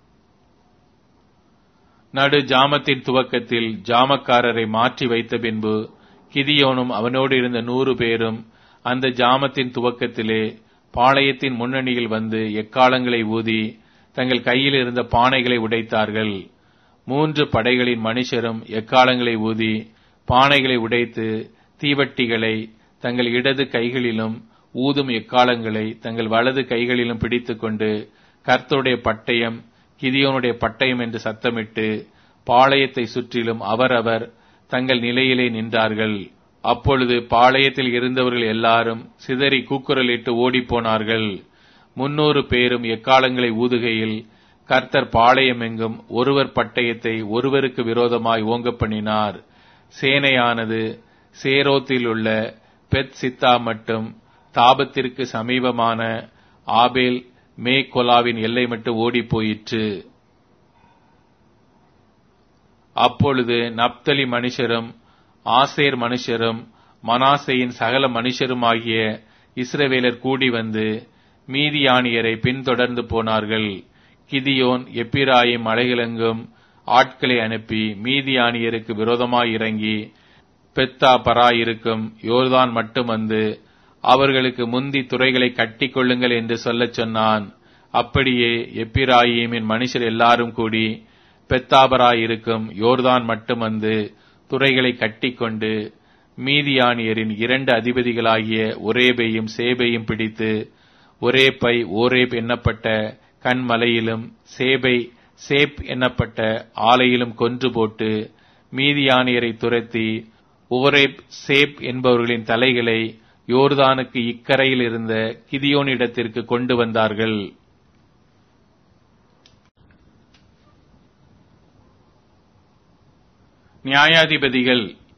நடு ஜாமத்தின் துவக்கத்தில் ஜாமக்காரரை மாற்றி வைத்த பின்பு கிதியோனும் அவனோடு இருந்த 100 பேரும் அந்த ஜாமத்தின் துவக்கத்திலே பாளையத்தின் முன்னணியில் வந்து எக்காலங்களை ஊதி தங்கள் கையில் இருந்த பானைகளை உடைத்தார்கள். 3 படைகளின் மனுஷரும் எக்காலங்களை ஊதி பானைகளை உடைத்து தீவட்டிகளை தங்கள் இடது கைகளிலும் ஊதும் எக்காலங்களை தங்கள் வலது கைகளிலும் பிடித்துக் கொண்டு கர்த்தருடைய பட்டயம் கிதியோனுடைய பட்டயம் என்று சத்தமிட்டு பாளையத்தை சுற்றிலும் அவரவர் தங்கள் நிலையிலே நின்றார்கள். அப்பொழுது பாளையத்தில் இருந்தவர்கள் எல்லாரும் சிதறி கூக்குரலிட்டு ஓடிப்போனார்கள். 300 பேரும் எக்காலங்களை ஊதுகையில் கர்த்தர் பாளையமெங்கும் ஒருவர் பட்டயத்தை ஒருவருக்கு விரோதமாய் ஓங்க பண்ணினார். சேனையானது சேரோத்தில் உள்ள பெத் சித்தா மட்டும் தாபத்திற்கு சமீபமான ஆபேல் மேகொலாவின் எல்லை மட்டும் ஓடி போயிற்று. அப்பொழுது நப்தலி மனுஷரும் ஆசேர் மனுஷரும் மனாசேயின் சகல மனுஷருமாகிய இஸ்ரவேலர் கூடி வந்து மீதியானியரை பின்தொடர்ந்து போனார்கள். கிதியோன் எப்பிராயிம் மலைகளெங்கும் ஆட்களை அனுப்பி மீதியானியருக்கு விரோதமாய் இறங்கி பெத்தா பராயிருக்கும் யோர்தான் மட்டும் வந்து அவர்களுக்கு முந்தி துறைகளை கட்டி கொள்ளுங்கள் என்று சொல்லச் சொன்னான். அப்படியே எப்பிராயிமின் மனுஷர் எல்லாரும் கூடி பெத்தாபராயிருக்கும் யோர்தான் மட்டும் வந்து துறைகளை கட்டிக்கொண்டு மீதியானியரின் 2 அதிபதிகளாகிய ஒரேபையும் சேபையும் பிடித்து ஒரேபை ஓரேப் என்னப்பட்ட கண்மலையிலும் சேபை சேப் என்னப்பட்ட ஆலையிலும் கொன்று போட்டு மீதியானியரை துரத்தி ஓரேப் சேப் என்பவர்களின் தலைகளை யோர்தானுக்கு இக்கரையில் இருந்த கிதியோனிடத்திற்கு கொண்டு வந்தார்கள். நியாயாதிபதிகள்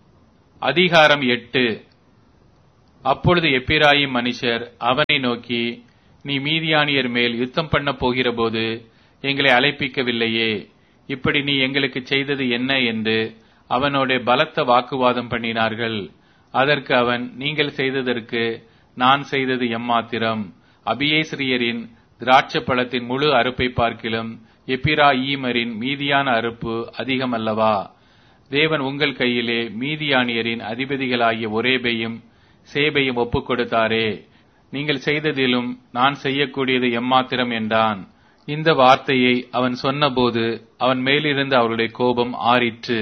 அதிகாரம் 8. அப்பொழுது எப்பிராயீம் மனுஷர் அவனை நோக்கி, நீ மீதியானியர் மேல் யுத்தம் பண்ண போகிறபோது எங்களை அழைப்பிக்கவில்லையே, இப்படி நீ எங்களுக்கு செய்தது என்ன என்று அவனோட பலத்த வாக்குவாதம் பண்ணினார்கள். அதற்கு அவன், நீங்கள் செய்ததற்கு நான் செய்தது எம்மாத்திரம்? அபியேஸ்ரியரின் திராட்சை பழத்தின் முழு அறுப்பை பார்க்கிலும் எப்பிராயீமரின் மீதியான அறுப்பு அதிகம் அல்லவா? தேவன் உங்கள் கையிலே மீதியானியரின் அதிபதிகளாகிய ஒரேபையும் சேபையும் ஒப்புக் கொடுத்தாரே, நீங்கள் செய்ததிலும் நான் செய்யக்கூடியது எம்மாத்திரம் என்றான். இந்த வார்த்தையை அவன் சொன்னபோது அவன் மேலிருந்து அவருடைய கோபம் ஆறிற்று.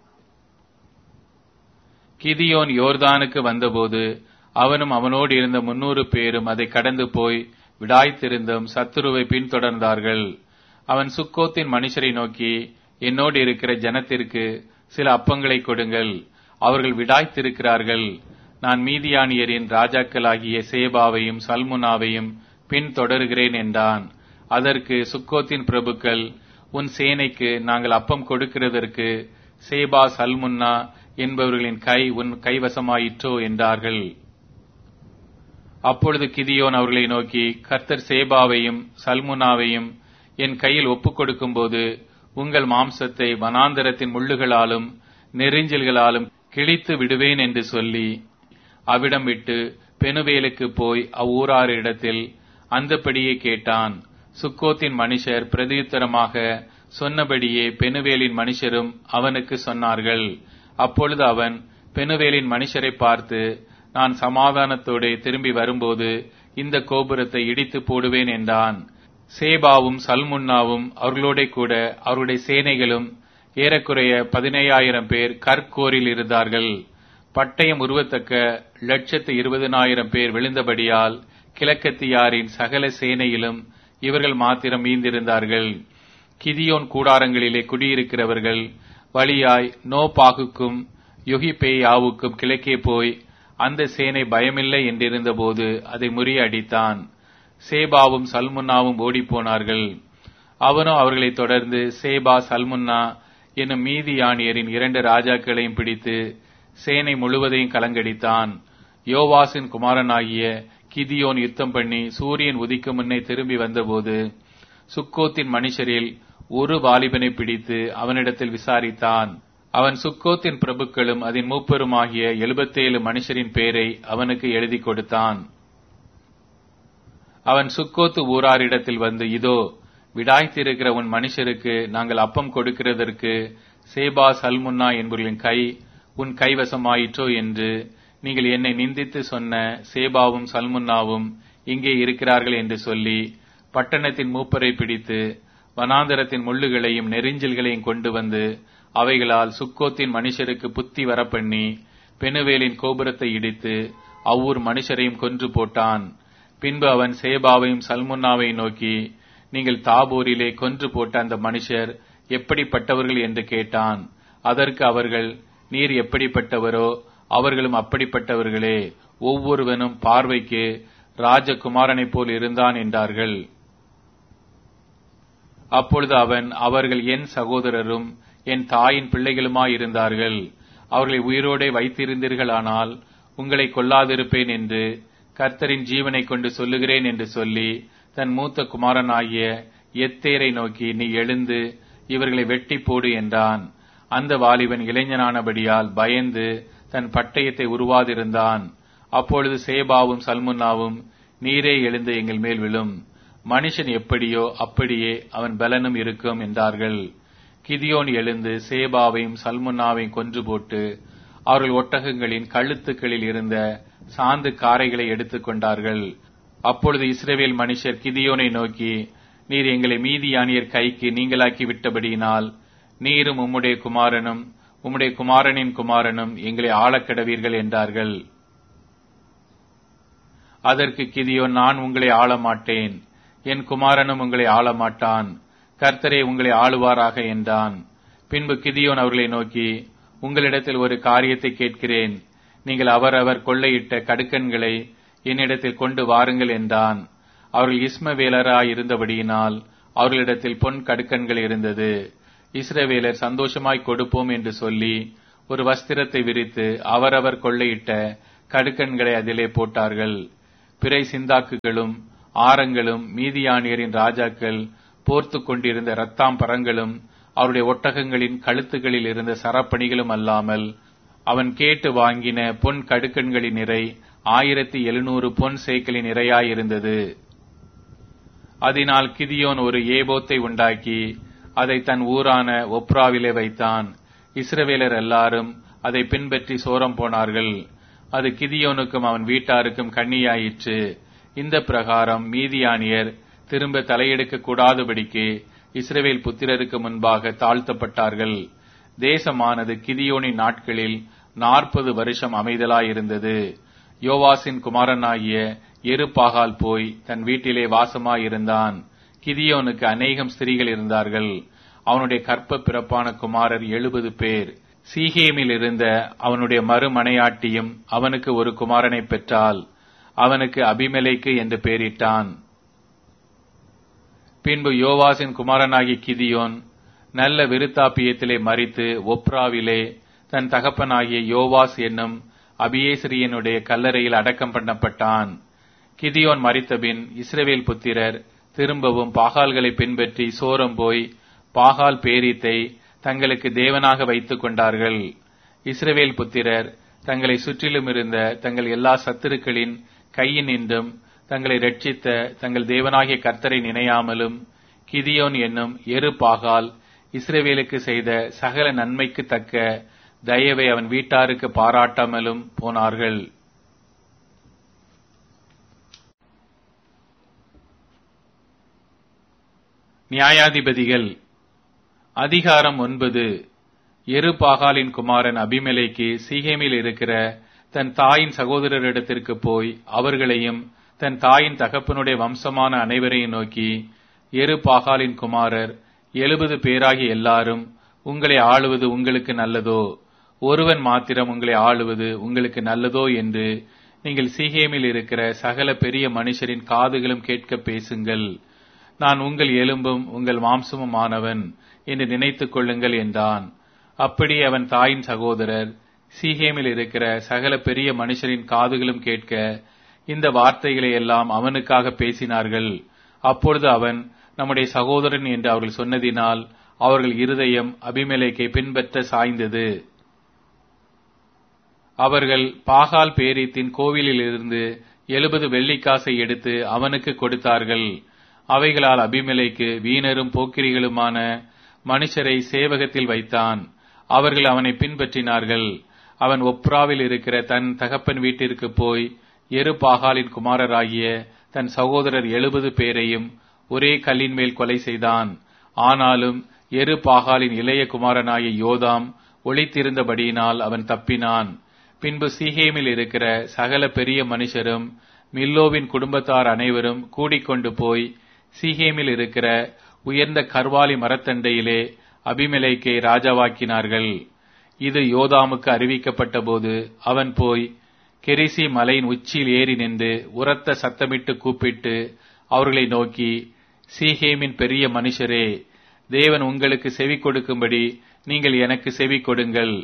கிதியோன் யோர்தானுக்கு வந்தபோது அவனும் அவனோடு இருந்த 300 பேரும் அதை கடந்து போய் விடாய்த்திருந்தும் சத்துருவை பின்தொடர்ந்தார்கள். அவன் சுக்கோத்தின் மனுஷரை நோக்கி, என்னோடு இருக்கிற ஜனத்திற்கு சில அப்பங்களை கொடுங்கள், அவர்கள் விடாய்த்திருக்கிறார்கள். நான் மீதியானியரின் ராஜாக்களாகிய சேபாவையும் சல்முனாவையும் பின்தொடர்கிறேன் என்றான். அதற்கு சுக்கோத்தின் பிரபுக்கள், உன் சேனைக்கு நாங்கள் அப்பம் கொடுக்கிறதற்கு சேபா சல்முன்னா என்பவர்களின் கை உன் கைவசமாயிற்றோ என்றார்கள். அப்பொழுது கிதியோன் அவர்களை நோக்கி, கர்த்தர் சேபாவையும் சல்முனாவையும் என் கையில் ஒப்புக் கொடுக்கும்போது உங்கள் மாம்சத்தை வனாந்தரத்தின் முள்ளுகளாலும் நெரிஞ்சல்களாலும் கிழித்து விடுவேன் என்று சொல்லி அவ்விடம் விட்டு பெனுவேலுக்கு போய் அவ்வூராரிடத்தில் அந்தபடியே கேட்டான். சுக்கோத்தின் மனுஷர் பிரதியுத்தரமாக சொன்னபடியே பெனுவேலின் மனுஷரும் அவனுக்கு சொன்னார்கள். அப்பொழுது அவன் பெனுவேலின் மனுஷரை பார்த்து, நான் சமாதானத்தோடு திரும்பி வரும்போது இந்த கோபுரத்தை இடித்து போடுவேன் என்றான். சேபாவும் சல்முன்னாவும் அவர்களோட கூட அவருடைய சேனைகளும் ஏறக்குறைய 15,000 பேர் கற்கோரில் இருந்தார்கள். பட்டயம் உருவத்தக்க 120,000 பேர் விழுந்தபடியால் கிழக்கத்தியாரின் சகல சேனையிலும் இவர்கள் மாத்திரம் மீந்திருந்தார்கள். கிதியோன் கூடாரங்களிலே குடியிருக்கிறவர்கள் வழியாய் நோபாகுக்கும் யொகிபேயாவுக்கும் கிழக்கே போய் அந்த சேனை பயமில்லை என்றிருந்த போது அதை முறியடித்தான். சேபாவும் சல்முன்னாவும் ஓடிப்போனார்கள். அவனோ அவர்களை தொடர்ந்து சேபா சல்முன்னா என்னும் மீதியானியரின் 2 ராஜாக்களையும் பிடித்து சேனை முழுவதையும் கலங்கடித்தான். யோவாசின் குமாரனாகிய கிதியோன் யுத்தம் பண்ணி சூரியன் உதிக்கும் முன்னே திரும்பி வந்தபோது சுக்கோத்தின் மனுஷரில் ஒரு வாலிபனை பிடித்து அவனிடத்தில் விசாரித்தான். அவன் சுக்கோத்தின் பிரபுக்களும் அதன் மூப்பருமாகிய 77 மனுஷரின் பேரை அவனுக்கு எழுதி கொடுத்தான். அவன் சுக்கோத்து ஊராரிடத்தில் வந்து, இதோ விடாய்த்திருக்கிற உன் மனுஷருக்கு நாங்கள் அப்பம் கொடுக்கிறதற்கு சேபா சல்முன்னா என்பவர்களின் கை உன் கைவசமாயிற்றோ என்று நீங்கள் என்னை நிந்தித்து சொன்ன சேபாவும் சல்முன்னாவும் இங்கே இருக்கிறார்கள் என்று சொல்லி பட்டணத்தின் மூப்பரை பிடித்து வனாந்தரத்தின் முள்ளுகளையும் நெரிஞ்சல்களையும் கொண்டு வந்து அவைகளால் சுக்கோத்தின் மனுஷருக்கு புத்தி வரப்பண்ணி பெனுவேலின் கோபுரத்தை இடித்து அவ்வூர் மனுஷரையும் கொன்று போட்டான். பின்பு அவன் சேபாவையும் சல்முன்னாவையும் நோக்கி, நீங்கள் தாபோரிலே கொன்று போட்ட அந்த மனுஷர் எப்படிப்பட்டவர்கள் என்று கேட்டான். அதற்கு அவர்கள், நீர் எப்படிப்பட்டவரோ அவர்களும் அப்படிப்பட்டவர்களே, ஒவ்வொருவனும் பார்வைக்கு ராஜகுமாரனைப் போல் இருந்தான் என்றார்கள். அப்பொழுது அவன், அவர்கள் என் சகோதரரும் என் தாயின் பிள்ளைகளுமாயிருந்தார்கள். அவர்களை உயிரோடே வைத்திருந்தீர்களானால் உங்களை கொல்லாதிருப்பேன் என்று கர்த்தரின் ஜீவனை கொண்டு சொல்லுகிறேன் என்று சொல்லி தன் மூத்த குமாரனாகிய எத்தேரை நோக்கி, நீ எழுந்து இவர்களை வெட்டி போடு என்றான். அந்த வாலிபன் இளைஞனானபடியால் பயந்து தன் பட்டயத்தை உருவாதிருந்தான். அப்பொழுது சேபாவும் சல்முன்னாவும், நீரே எழுந்து எங்கள் மேல் விழும், மனுஷன் எப்படியோ அப்படியே அவன் பலனும் இருக்கும் என்றார்கள். கிதியோன் எழுந்து சேபாவையும் சல்முன்னாவையும் கொன்று போட்டு அவர்கள் ஒட்டகங்களின் கழுத்துக்களில் இருந்த சாந்து காரைகளை எடுத்துக் கொண்டார்கள். அப்பொழுது இஸ்ரவேல் மனுஷர் கிதியோனை நோக்கி, நீர் எங்களை மீதியானியர் கைக்கு நீங்களாக்கி விட்டபடியினால் நீரும் உம்முடைய குமாரனும் உம்முடைய குமாரனின் குமாரனும் எங்களை ஆளக்கடவீர்கள் என்றார்கள். அதற்கு கிதியோன், நான் உங்களை ஆளமாட்டேன், என் குமாரனும் உங்களை ஆளமாட்டான், கர்த்தரே உங்களை ஆளுவாராக என்றான். பின்பு கிதியோன் அவர்களை நோக்கி, உங்களிடத்தில் ஒரு காரியத்தை கேட்கிறேன், நீங்கள் அவரவர் கொள்ளையிட்ட கடுக்கன்களை என்னிடத்தில் கொண்டு வாருங்கள் என்றான். அவர்கள் இஸ்மவேலராய் இருந்தபடியினால் அவர்களிடத்தில் பொன் கடுக்கன்கள் இருந்தது. இஸ்ரவேலர் சந்தோஷமாய் கொடுப்போம் என்று சொல்லி ஒரு வஸ்திரத்தை விரித்து அவரவர் கொள்ளையிட்ட கடுக்கன்களை அதிலே போட்டார்கள். பிறை சிந்தாக்குகளும் ஆரங்களும் மீதியானியரின் ராஜாக்கள் போர்த்து கொண்டிருந்த இரத்தாம்பரங்களும் அவருடைய ஒட்டகங்களின் கழுத்துகளில் இருந்த சரப்பணிகளும் அல்லாமல் அவன் கேட்டு வாங்கின பொன் கடுக்கன்களின் நிறை 1700 பொன் சேக்கலின் நிறையாயிருந்தது. அதனால் கிதியோன் ஒரு ஏபோத்தை உண்டாக்கி அதை தன் ஊரான ஒப்ராவிலே வைத்தான். இஸ்ரவேலர் எல்லாரும் அதை பின்பற்றி சோரம் போனார்கள். அது கிதியோனுக்கும் அவன் வீட்டாருக்கும் கண்ணியாயிற்று. இந்த பிரகாரம் மீதியானியர் திரும்ப தலையெடுக்க கூடாதபடிக்கு இஸ்ரவேல் புத்திரருக்கு முன்பாக தாழ்த்தப்பட்டார்கள். தேசமானது கிதியோனின் நாட்களில் 40 வருஷம் அமைதலாயிருந்தது. யோவாசின் குமாரனாகிய எருபாகால் போய் தன் வீட்டிலே வாசமாயிருந்தான். கிதியோனுக்கு அநேகம் ஸ்திரீகள் இருந்தார்கள். அவனுடைய கற்ப பிறப்பான குமாரர் 70 பேர். சீகேமில் இருந்த அவனுடைய மறுமனையாட்டியும் அவனுக்கு ஒரு குமாரனை பெற்றாள். அவனுக்கு அபிமெலேக்கு என்று பெயரிட்டான். பின்பு யோவாசின் குமாரனாகிய கிதியோன் நல்ல விருத்தாப்பியத்திலே மரித்து ஒப்ராவிலே தன் தகப்பனாகிய யோவாஸ் என்னும் அபியேசரியனுடைய கல்லறையில் அடக்கம் பண்ணப்பட்டான். கிதியோன் மரித்தபின் இஸ்ரவேல் புத்திரர் திரும்பவும் பாகால்களை பின்பற்றி சோரம் போய் பாகால் பேரீத்தை தங்களுக்கு தேவனாக வைத்துக் கொண்டார்கள். இஸ்ரவேல் புத்திரர் தங்களை சுற்றிலும் இருந்த தங்கள் எல்லா சத்துருக்களின் கையினின்றும் தங்களை ரட்சித்த தங்கள் தேவனாகிய கர்த்தரை நினையாமலும் கிதியோன் என்னும் எருபாகால் இஸ்ரவேலுக்கு செய்த சகல நன்மைக்கு தக்க தயவை அவன் வீட்டாருக்கு பாராட்டாமலும் போனார்கள். நியாயாதிபதிகள் அதிகாரம் 9. எருபாகாலின் குமாரன் அபிமெலேக்கு சீகேமில் இருக்கிற தன் தாயின் சகோதரரிடத்திற்கு போய் அவர்களையும் தன் தாயின் தகப்பனுடைய வம்சமான அனைவரையும் நோக்கி, எருபாகாலின் குமாரர் 70 பேராகிய எல்லாரும் உங்களை ஆளுவது உங்களுக்கு நல்லதோ? ஒருவன் மாத்திரம் உங்களை ஆளுவது உங்களுக்கு நல்லதோ என்று நீங்கள் சீகேமில் இருக்கிற சகல பெரிய மனுஷரின் காதுகளும் கேட்க பேசுங்கள். நான் உங்கள் எலும்பும் உங்கள் மாம்சமும் ஆனவன் என்று நினைத்துக் கொள்ளுங்கள் என்றான். அப்படி அவன் தாயின் சகோதரர் சீகேமில் இருக்கிற சகல பெரிய மனுஷரின் காதுகளும் கேட்க இந்த வார்த்தைகளை எல்லாம் அவனுக்காக பேசினார்கள். அப்பொழுது அவன் நம்முடைய சகோதரன் என்று அவர்கள் சொன்னதினால் அவர்கள் இருதயம் அபிமெலேக்கை பின்பற்ற சாய்ந்தது. அவர்கள் பாகால் பேரீத்தின் கோவிலில் இருந்து 70 வெள்ளிக்காசை எடுத்து அவனுக்கு கொடுத்தார்கள். அவைகளால் அபிமெலேக்கு வீணரும் போக்கிரிகளுமான மனுஷரை சேவகத்தில் வைத்தான். அவர்கள் அவனை பின்பற்றினார்கள். அவன் ஒப்ராவில் இருக்கிற தன் தகப்பன் வீட்டிற்கு போய் எருபாகாலின் குமாரராகிய தன் சகோதரர் 70 பேரையும் ஒரே கல்லின் மேல் கொலை செய்தான். ஆனாலும் எருபாகாலின் இளைய குமாரனாகிய யோதாம் ஒளித்திருந்தபடியினால் அவன் தப்பினான். பின்பு சீகேமில் இருக்கிற சகல பெரிய மனுஷரும் மில்லோவின் குடும்பத்தார் அனைவரும் கூடிக்கொண்டு போய் சீகேமில் இருக்கிற உயர்ந்த கர்வாலி மரத்தண்டையிலே அபிமெலேக்கை ராஜாவாக்கினார்கள். இது யோதாமுக்கு அறிவிக்கப்பட்ட போது அவன் போய் கெரிசி மலையின் உச்சியில் ஏறி நின்று உரத்த சத்தமிட்டு கூப்பிட்டு அவர்களை நோக்கி, சீகேமின் பெரிய மனுஷரே, தேவன் உங்களுக்கு செவி கொடுக்கும்படி நீங்கள் எனக்கு செவி கொடுங்கள்.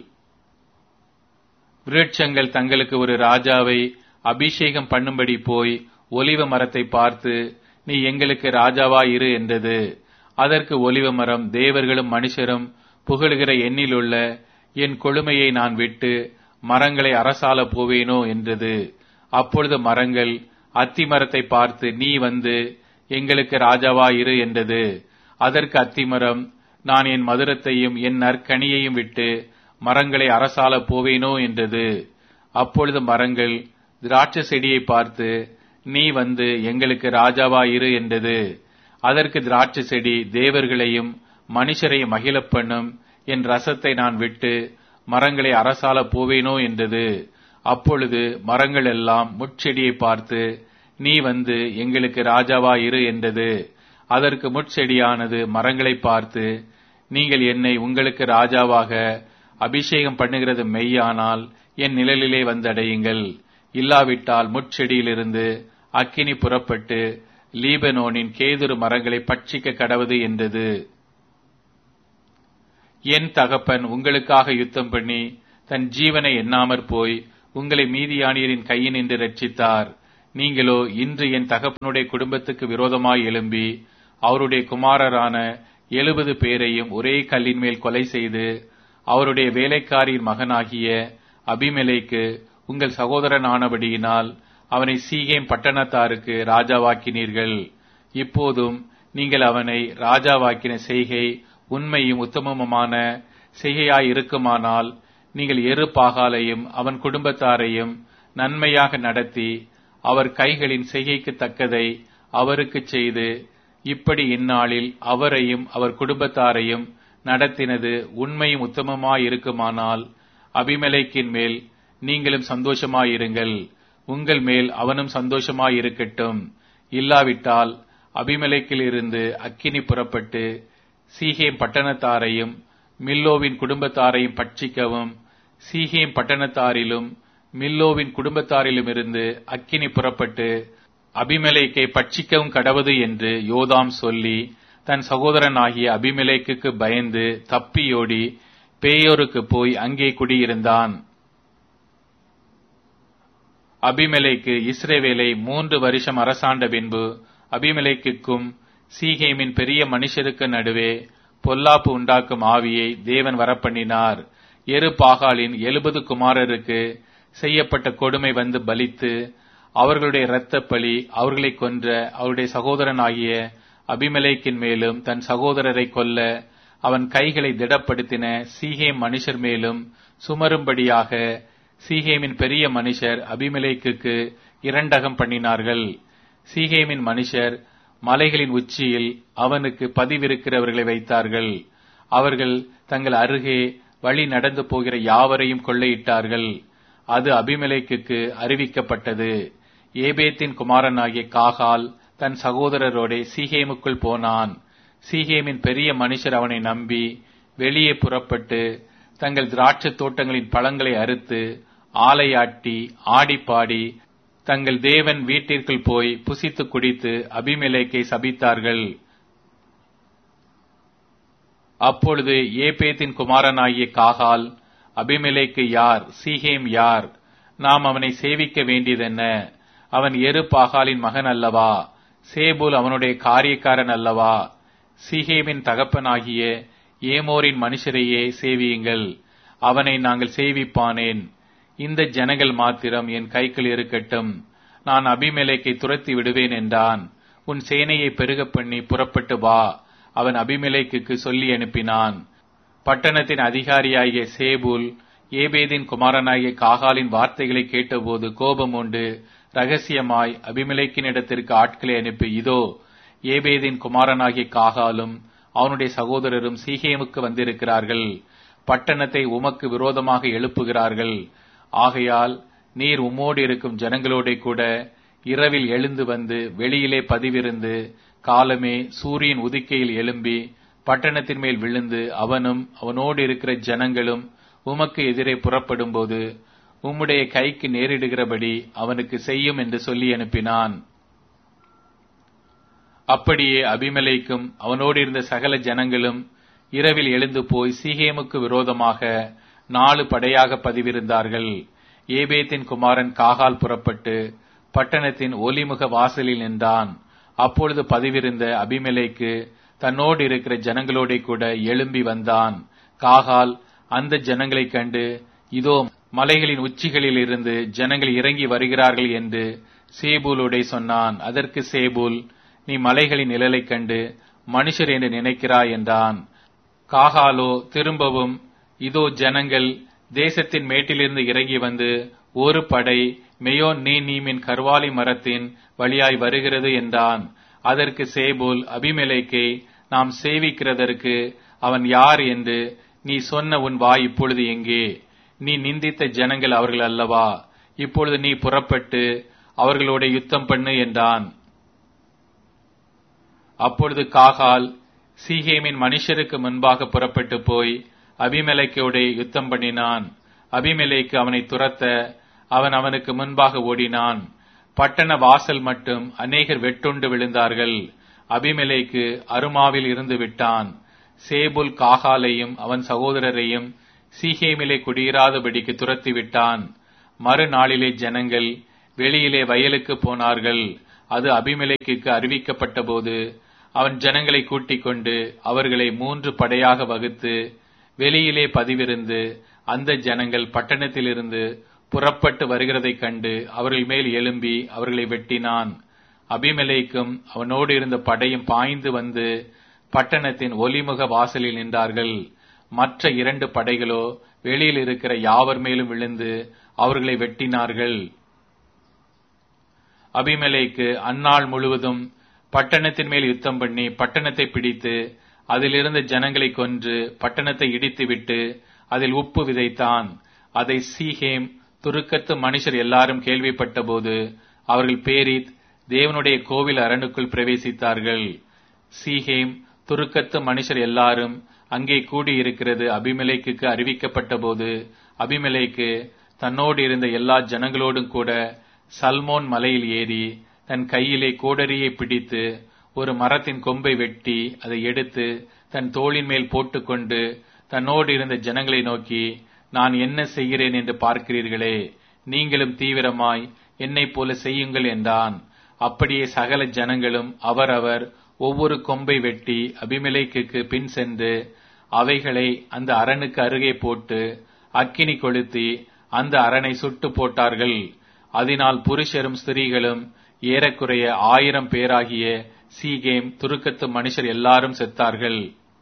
விருட்சங்கள் தங்களுக்கு ஒரு ராஜாவை அபிஷேகம் பண்ணும்படி போய் ஒலிவ மரத்தை பார்த்து, நீ எங்களுக்கு ராஜாவாயிரு என்றது. அதற்கு ஒலிவ மரம், தேவர்களும் மனுஷரும் புகழுகிற எண்ணிலுள்ள என் கொழுமையை நான் விட்டு மரங்களை அரசால போவேனோ என்றது. அப்பொழுது மரங்கள் அத்தி மரத்தை பார்த்து, நீ வந்து எங்களுக்கு ராஜாவாயிரு என்றது. அதற்கு அத்திமரம், நான் என் மதுரத்தையும் என் நற்கனியையும் விட்டு மரங்களை அரசால போவேனோ என்றது. அப்பொழுது மரங்கள் திராட்சை செடியை பார்த்து, நீ வந்து எங்களுக்கு ராஜாவாயிரு என்றது. அதற்கு திராட்சை செடி, தேவர்களையும் மனுஷரையும் மகிழப் பண்ணும் என் ரசத்தை நான் விட்டு மரங்களை அரசால போவேனோ என்றது. அப்பொழுது மரங்கள் எல்லாம் முட்செடியை பார்த்து, நீ வந்து எங்களுக்கு ராஜாவாயிரு என்றது. அதற்கு முட்செடியானது மரங்களை பார்த்து, நீங்கள் என்னை உங்களுக்கு ராஜாவாக அபிஷேகம் பண்ணுகிறது மெய்யானால் என் நிழலிலே வந்தடையுங்கள். இல்லாவிட்டால் முட்செடியிலிருந்து அக்கினி புறப்பட்டு லீபனோனின் கேதுரு மரங்களை பட்சிக்க கடவது என்றது. என் தகப்பன் உங்களுக்காக யுத்தம் பண்ணி தன் ஜீவனை எண்ணாமற் போய் உங்களை மீதியானியரின் கையினின்று ரட்சித்தார். நீங்களோ இன்று என் தகப்பனுடைய குடும்பத்துக்கு விரோதமாய் எழும்பி அவருடைய குமாரரான 70 பேரையும் ஒரே கல்லின் மேல் கொலை செய்து அவருடைய வேலைக்காரியின் மகனாகிய அபிமெலேக்கு உங்கள் சகோதரனானபடியினால் அவனை சீகேம் பட்டணத்தாருக்கு ராஜாவாக்கினீர்கள். இப்போதும் நீங்கள் அவனை ராஜாவாக்கின செய்கை உண்மையும் உத்தமமுமான செய்கையாயிருக்குமானால் நீங்கள் எருபாகாலையும் அவன் குடும்பத்தாரையும் நன்மையாக நடத்தி அவர் கைகளின் செய்கைக்கு தக்கதை அவருக்குச் செய்து இப்படி இந்நாளில் அவரையும் அவர் குடும்பத்தாரையும் நடத்தினது உண்மையும் உத்தமமாயிருக்குமானால் அபிமெலேக்கின் மேல் நீங்களும் சந்தோஷமாயிருங்கள், உங்கள் மேல் அவனும் சந்தோஷமாயிருக்கட்டும். இல்லாவிட்டால் அபிமெலேக்கிலிருந்து அக்கினி புறப்பட்டு சீகேம் பட்டணத்தாரையும் மில்லோவின் குடும்பத்தாரையும் பட்சிக்கவும், சீகேம் பட்டணத்தாரிலும் மில்லோவின் குடும்பத்தாரிலுமிருந்து அக்கினி புறப்பட்டு அபிமெலேக்கை பட்சிக்கவும் கடவது என்று யோதாம் சொல்லி தன் சகோதரனாகிய அபிமெலேக்குக்கு பயந்து தப்பியோடி பேயோருக்கு போய் அங்கே குடியிருந்தான். அபிமெலேக்கு இஸ்ரவேலை 3 வருஷம் அரசாண்ட பின்பு அபிமெலேக்குக்கும் சீகேமின் பெரிய மனுஷருக்கு நடுவே பொல்லாப்பு உண்டாக்கும் ஆவியை தேவன் வரப்பண்ணினார். எருபாகாலின் 70 குமாரருக்கு செய்யப்பட்ட கொடுமை வந்து பலித்து அவர்களுடைய இரத்தப் பழி அவர்களை கொன்ற அவருடைய சகோதரனாகிய அபிமெலேக்கின் மேலும் தன் சகோதரரை கொல்ல அவன் கைகளை திடப்படுத்தின சீகேம் மனுஷர் மேலும் சுமரும்படியாக சீகேமின் பெரிய மனுஷர் அபிமெலேக்குக்கு இரண்டகம் பண்ணினார்கள். சீகேமின் மனுஷர் மலைகளின் உச்சியில் அவனுக்கு பதிவிருக்கிறவர்களை வைத்தார்கள். அவர்கள் தங்கள் அருகே வழி நடந்து போகிற யாவரையும் கொள்ளையிட்டார்கள். அது அபிமெலேக்குக்கு அறிவிக்கப்பட்டது. ஏபேத்தின் குமாரனாகிய காகால் தன் சகோதரரோடே சீகேமுக்குள் போனான். சீகேமின் பெரிய மனுஷர் அவனை நம்பி வெளியே புறப்பட்டு தங்கள் திராட்சை தோட்டங்களின் பழங்களை அறுத்து ஆலையாட்டி ஆடிப்பாடி தங்கள் தேவன் வீட்டிற்குள் போய் புசித்து குடித்து அபிமெலேக்கை சபித்தார்கள். அப்பொழுது ஏபேத்தின் குமாரனாகிய காகால், அபிமெலேக்கு யார், சீகேம் யார், நாம் அவனை சேவிக்க வேண்டியதென்ன? அவன் எருபாகாலின் மகன் அல்லவா? சேபூல் அவனுடைய காரியக்காரன் அல்லவா? சீகேமின் தகப்பனாகிய ஏமோரின் மனுஷரையே சேவியுங்கள், அவனை நாங்கள் சேவிப்பானேன். இந்த ஜனங்கள் மாத்திரம் என் கைக்குள் இருக்கட்டும், நான் அபிமெலேக்கை துரத்தி விடுவேன் என்றான். உன் சேனையை பெருக பண்ணி புறப்பட்டு வா, அவன் அபிமெலேக்குக்கு சொல்லி அனுப்பினான். பட்டணத்தின் அதிகாரியாகிய சேபூல் ஏபேதின் குமாரனாகிய காகாலின் வார்த்தைகளை கேட்டபோது கோபம் உண்டு ரகசியமாய் அபிமெலேக்கினிடத்திற்கு ஆட்களை அனுப்பி, இதோ ஏபேதின் குமாரனாகிய காகாலும் அவனுடைய சகோதரரும் சீகேமுக்கு வந்திருக்கிறார்கள், பட்டணத்தை உமக்கு விரோதமாக எழுப்புகிறார்கள். ஆகையால் நீர் உம்மோடு இருக்கும் ஜனங்களோட கூட இரவில் எழுந்து வந்து வெளியிலே பதிவிருந்து காலமே சூரியன் உதிக்கையில் எழும்பி பட்டணத்தின் மேல் விழுந்து அவனும் அவனோடு இருக்கிற ஜனங்களும் உமக்கு எதிரே புறப்படும் போது உம்முடைய கைக்கு நேரிடுகிறபடி அவனுக்கு செய்யும் என்று சொல்லி அனுப்பினான். அப்படியே அபிமெலேக்கும் அவனோடு இருந்த சகல ஜனங்களும் இரவில் எழுந்து போய் சீகேமுக்கு விரோதமாக 4 படையாக பதிவிருந்தார்கள். ஏபேத்தின் குமாரன் காகால் புறப்பட்டு பட்டணத்தின் ஒலிமுக வாசலில் நின்றான். அப்பொழுது பதிவிருந்த அபிமெலேக்கு தன்னோடு இருக்கிற ஜனங்களோட கூட எழும்பி வந்தான். காகால் அந்த ஜனங்களைக் கண்டு, இதோ மலைகளின் உச்சிகளில் இருந்து ஜனங்கள் இறங்கி வருகிறார்கள் என்று சேபூலோடே சொன்னான். அதற்கு சேபூல், நீ மலைகளின் நிழலைக் கண்டு மனுஷர் என்று நினைக்கிறாய் என்றான். காகாலோ திரும்பவும், இதோ ஜனங்கள் தேசத்தின் மேட்டிலிருந்து இறங்கி வந்து ஒரு படை மெயோன் நீமின் கர்வாலி மரத்தின் வழியாய் வருகிறது என்றான். அதற்கு சேபூல், அபிமெலேக்கை நாம் சேவிக்கிறதற்கு அவன் யார் என்று நீ சொன்ன உன் வாய் இப்பொழுது எங்கே? நீ நிந்தித்த ஜனங்கள் அவர்கள் அல்லவா? இப்பொழுது நீ புறப்பட்டு அவர்களோட யுத்தம் பண்ணு என்றான். அப்பொழுது காகால் சீகேமின் மனுஷருக்கு முன்பாக புறப்பட்டு போய் அபிமெலேக்கோட யுத்தம் பண்ணினான். அபிமெலேக்கு அவனை துரத்த அவன் அவனுக்கு முன்பாக ஓடினான். பட்டண வாசல் மட்டும் அநேகர் வெட்டுண்டு விழுந்தார்கள். அபிமெலேக்கு அருமாவில் இருந்து விட்டான். சேபுல் காகாலையும் அவன் சகோதரரையும் சீகேமிலே குடியிராதபடிக்கு துரத்திவிட்டான். மறுநாளிலே ஜனங்கள் வெளியிலே வயலுக்கு போனார்கள். அது அபிமெலேக்குக்கு அறிவிக்கப்பட்ட போது அவன் ஜனங்களை கூட்டிக் கொண்டு அவர்களை 3 படையாக வகுத்து வெளியிலே பதிவிருந்து அந்த ஜனங்கள் பட்டணத்திலிருந்து புறப்பட்டு வருகிறதைக் கண்டு அவர்கள் மேல் எழும்பி அவர்களை வெட்டினான். அபிமெலேக்கும் அவனோடு இருந்த படையும் பாய்ந்து வந்து பட்டணத்தின் ஒலிமுக வாசலில் நின்றார்கள். மற்ற 2 படைகளோ வெளியில் இருக்கிற யாவர் மேலும் விழுந்து அவர்களை வெட்டினார்கள். அபிமெலேக்கு அந்நாள் முழுவதும் பட்டணத்தின் மேல் யுத்தம் பண்ணி பட்டணத்தை பிடித்து அதிலிருந்த ஜனங்களை கொன்று பட்டணத்தை இடித்துவிட்டு அதில் உப்பு விதைத்தான். அதை சீகேம் துருக்கத்து மனுஷர் எல்லாரும் கேள்விப்பட்ட போது அவர்கள் பேரித் தேவனுடைய கோவில் அரணுக்குள் பிரவேசித்தார்கள். சீகேம் துருக்கத்து மனுஷர் எல்லாரும் அங்கே கூடியிருக்கிறது அபிமெலேக்குக்கு அறிவிக்கப்பட்ட போது அபிமெலேக்கு தன்னோடு இருந்த எல்லா ஜனங்களோடும் கூட சல்மோன் மலையில் ஏறி தன் கையிலே கோடரியை பிடித்து ஒரு மரத்தின் கொம்பை வெட்டி அதை எடுத்து தன் தோளின் மேல் போட்டுக்கொண்டு தன்னோடு இருந்த ஜனங்களை நோக்கி, நான் என்ன செய்கிறேன் என்று பார்க்கிறீர்களே, நீங்களும் தீவிரமாய் என்னைப் போல செய்யுங்கள் என்றான். அப்படியே சகல ஜனங்களும் அவரவர் ஒவ்வொரு கொம்பை வெட்டி அபிமெலேக்குக்கு பின் சென்று அவைகளை அந்த அரணுக்கு அருகே போட்டு அக்கினி கொளுத்தி அந்த அரணை சுட்டு போட்டார்கள். அதனால் புருஷரும் ஸ்திரீகளும் ஏறக்குறைய 1000 பேராகிய சீகேம் துருக்கத்து மனுஷர் எல்லாரும் செத்தார்கள்.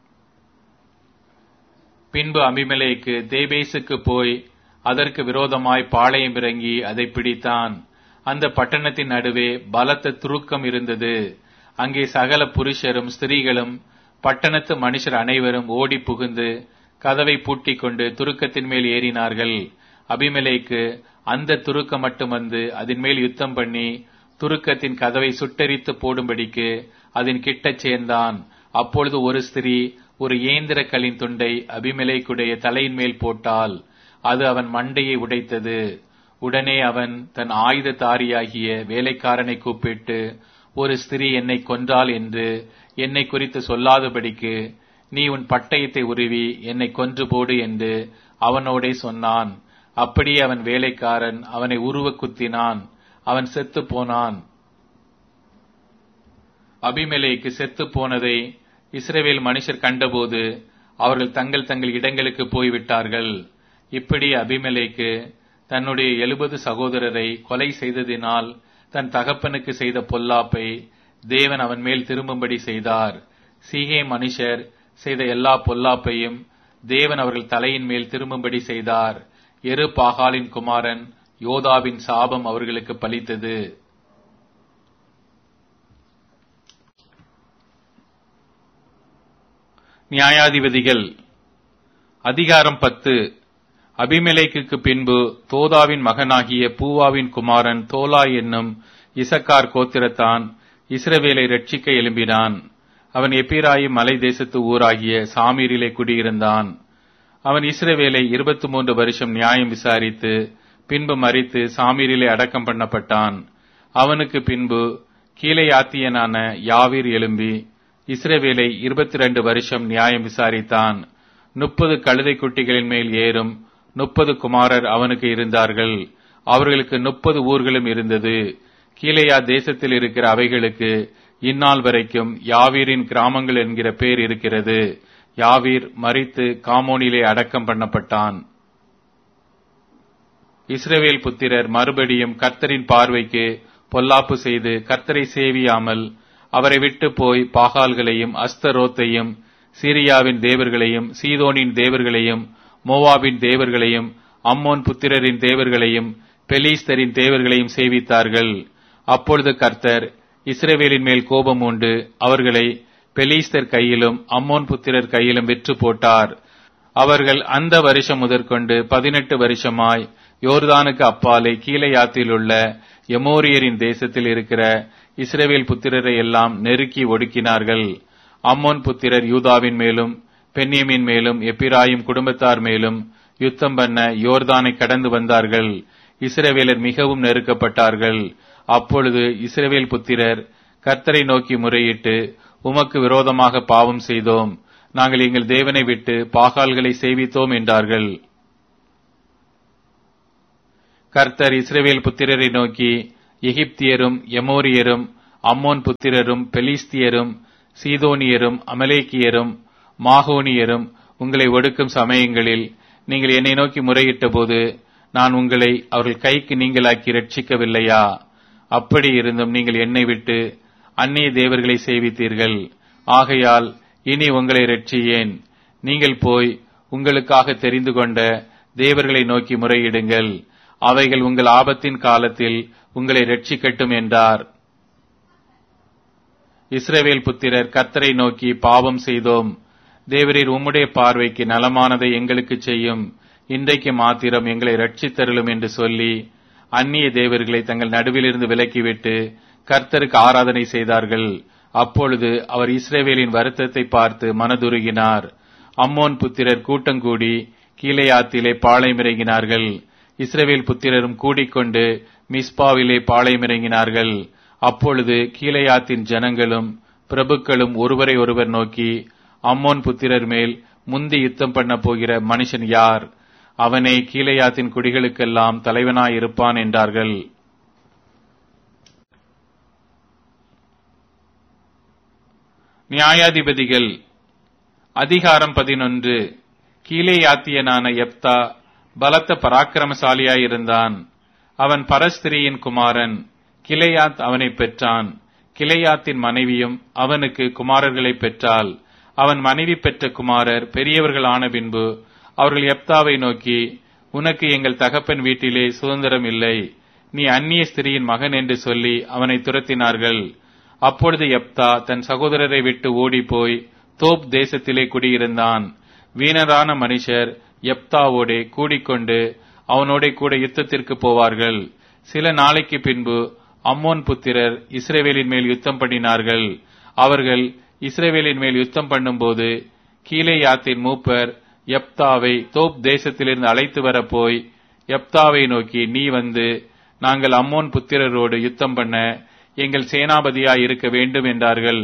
பின்பு அபிமெலேக்கு தேபேசுக்கு போய் அதற்கு விரோதமாய் பாளையம் இறங்கி அதை பிடித்தான். அந்த பட்டணத்தின் நடுவே பலத்த துருக்கம் இருந்தது. அங்கே சகல புருஷரும் ஸ்திரீகளும் பட்டணத்து மனுஷர் அனைவரும் ஓடி புகுந்து கதவை பூட்டிக் கொண்டு துருக்கத்தின் மேல் ஏறினார்கள். அபிமெலேக்கு அந்த துருக்கம் மட்டும் வந்து அதன் மேல் யுத்தம் பண்ணி துருக்கத்தின் கதவை சுட்டெரித்து போடும்படிக்கு அதன் கிட்டச் சேர்ந்தான். அப்பொழுது ஒரு ஸ்திரீ ஒரு ஏந்திர கல்லின் துண்டை அபிமெலேக்குடைய தலையின் மேல் போட்டால் அது அவன் மண்டையை உடைத்தது. உடனே அவன் தன் ஆயுததாரியாகிய வேலைக்காரனை கூப்பிட்டு, ஒரு ஸ்திரீ என்னை கொன்றாள் என்று என்னை குறித்து சொல்லாதபடிக்கு நீ உன் பட்டயத்தை உருவி என்னை கொன்று போடு என்று அவனோடே சொன்னான். அப்படியே அவன் வேலைக்காரன் அவனை உருவ குத்தினான். அவன் செத்து போனான். அபிமெலேக்கு செத்து போனதை இஸ்ரவேல் மனுஷர் கண்டபோது அவர்கள் தங்கள் தங்கள் இடங்களுக்கு போய்விட்டார்கள். இப்படி அபிமெலேக்கு தன்னுடைய 70 சகோதரரை கொலை செய்ததினால் தன் தகப்பனுக்கு செய்த பொல்லாப்பை தேவன் அவன் மேல் திரும்பும்படி செய்தார். சீகேம் மனுஷர் செய்த எல்லா பொல்லாப்பையும் தேவன் அவர்கள் தலையின் மேல் திரும்பும்படி செய்தார். எரு பாகாலின் குமாரன் யோதாவின் சாபம் அவர்களுக்கு பலித்தது. நியாயாதிபதிகள் அதிகாரம் 10. அபிமெலேக்குக்கு பின்பு தோதாவின் மகனாகிய பூவாவின் குமாரன் தோலா என்னும் இசக்கார் கோத்திரத்தான் இஸ்ரவேலை ரட்சிக்க எழும்பினான். அவன் எப்பிராயிம் மலை தேசத்து ஊராகிய சாமீரிலே குடியிருந்தான். அவன் இஸ்ரவேலை 23 வருஷம் நியாயம் விசாரித்து பின்பு மரித்து சாமீரிலே அடக்கம் பண்ணப்பட்டான். அவனுக்கு பின்பு கீலேயாத்தியனான யாவீர் எழும்பி இஸ்ரவேலை 22 வருஷம் நியாயம் விசாரித்தான். 30 கழுதை குட்டிகளின் மேல் ஏறும் 30 குமாரர் அவனுக்கு இருந்தார்கள். அவர்களுக்கு 30 ஊர்களும் இருந்தது. கீலேயா தேசத்தில் இருக்கிற அவைகளுக்கு இந்நாள் வரைக்கும் யாவீரின் கிராமங்கள் என்கிற பேர் இருக்கிறது. யாவீர் மரித்து காமோனிலே அடக்கம் பண்ணப்பட்டான். இஸ்ரவேல் புத்திரர் மறுபடியும் கர்த்தரின் பார்வைக்கு பொல்லாப்பு செய்து கர்த்தரை சேவியாமல் அவரை விட்டு போய் பாகால்களையும் அஸ்தரோத்தையும் சீரியாவின் தேவர்களையும் சீதோனின் தேவர்களையும் மோவாபின் தேவர்களையும் அம்மோன் புத்திரரின் தேவர்களையும் பெலிஸ்தரின் தேவர்களையும் சேவித்தார்கள். அப்பொழுது கர்த்தர் இஸ்ரவேலின் மேல் கோபம் உண்டு அவர்களை பெலிஸ்தர் கையிலும் அம்மோன் புத்திரர் கையிலும் விற்று போட்டார். அவர்கள் அந்த வருஷம் முதற்கொண்டு 18 வருஷமாய் யோர்தானுக்கு அப்பாலே கீலேயாத்தில் உள்ள எமோரியரின் தேசத்தில் இருக்கிற இஸ்ரவேல் புத்திரரை எல்லாம் நெருக்கி ஒடுக்கினார்கள். அம்மோன் புத்திரர் யூதாவின் மேலும் பென்யமீன் மேலும் எப்பிராயிம் குடும்பத்தார் மேலும் யுத்தம் பண்ண யோர்தானை கடந்து வந்தார்கள். இஸ்ரவேலர் மிகவும் நெருக்கப்பட்டார்கள். அப்பொழுது இஸ்ரவேல் புத்திரர் கர்த்தரை நோக்கி முறையிட்டு, உமக்கு விரோதமாக பாவம் செய்தோம், நாங்கள் எங்கள் தேவனை விட்டு பாகால்களை சேவித்தோம் என்றார்கள். கர்த்தர் இஸ்ரவேல் புத்திரரை நோக்கி, எகிப்தியரும் எமோரியரும் அம்மோன் புத்திரரும் பெலிஸ்தியரும் சீதோனியரும் அமலேக்கியரும் மாகோனியரும் உங்களை ஒடுக்கும் சமயங்களில் நீங்கள் என்னை நோக்கி முறையிட்ட போது நான் உங்களை அவர்கள் கைக்கு நீங்களாக்கி ரட்சிக்கவில்லையா? அப்படி இருந்தும் நீங்கள் என்னை விட்டு அந்நிய தேவர்களை சேவித்தீர்கள். ஆகையால் இனி உங்களை ரட்சியேன். நீங்கள் போய் உங்களுக்காக தெரிந்து கொண்ட தேவர்களை நோக்கி முறையிடுங்கள். அவைகள் உங்கள் ஆபத்தின் காலத்தில் உங்களை ரட்சிக்கட்டும் என்றார். இஸ்ரவேல் புத்திரர் கர்த்தரை நோக்கி, பாவம் செய்தோம். தேவரீர் உம்முடைய பார்வைக்கு நலமானதை எங்களுக்கு செய்யும். இன்றைக்கு மாத்திரம் எங்களை ரட்சித்தருளும் என்று சொல்லி அந்நிய தேவர்களை தங்கள் நடுவிலிருந்து விலக்கிவிட்டு கர்த்தருக்கு ஆராதனை செய்தார்கள். அப்பொழுது அவர் இஸ்ரவேலின் வருத்தத்தை பார்த்து மனதுருகினார். அம்மோன் புத்திரர் கூட்டங்கூடி கீலேயாத்திலே பாளையமிறங்கினார்கள். இஸ்ரவேல் புத்திரரும் கூடிக்கொண்டு மிஸ்பாவிலே பாளையமிறங்கினார்கள். அப்பொழுது கீலேயாத்தின் ஜனங்களும் பிரபுக்களும் ஒருவரை ஒருவர் நோக்கி, அம்மோன் புத்திரர் மேல் முந்தி யுத்தம் பண்ண போகிற மனுஷன் யார்? அவனே கீலேயாத்தின் குடிகளுக்கெல்லாம் தலைவனாயிருப்பான் என்றார்கள். நியாயாதிபதிகள் அதிகாரம் 11. கீலேயாத்தியனான யெப்தா பலத்த பராக்கிரமசாலியாயிருந்தான். அவன் பரஸ்திரியின் குமாரன். கிளையாத் அவனை பெற்றான். கிளையாத்தின் மனைவியும் அவனுக்கு குமாரர்களை பெற்றாள். அவன் மனைவி பெற்ற குமாரர் பெரியவர்களான பின்பு அவர்கள் யெப்தாவை நோக்கி, உனக்கு எங்கள் தகப்பன் வீட்டிலே சுதந்திரம் இல்லை, நீ அந்நிய ஸ்திரியின் மகன் என்று சொல்லி அவனை துரத்தினார்கள். அப்பொழுது யெப்தா தன் சகோதரரை விட்டு ஓடிப்போய் தோப் தேசத்திலே குடியிருந்தான். வீணரான மனுஷர் யெப்தாவோடே கூடிக்கொண்டு அவனோட கூட யுத்தத்திற்கு போவார்கள். சில நாளைக்கு பின்பு அம்மோன் புத்திரர் இஸ்ரவேலின் மேல் யுத்தம் பண்ணினார்கள். அவர்கள் இஸ்ரவேலின் மேல் யுத்தம் பண்ணும்போது கீலேயாத்தின் மூப்பர் யெப்தாவை தோப் தேசத்திலிருந்து அழைத்து வர போய் யெப்தாவை நோக்கி, நீ வந்து நாங்கள் அம்மோன் புத்திரரோடு யுத்தம் பண்ண எங்கள் சேனாபதியாய் இருக்க வேண்டும் என்றார்கள்.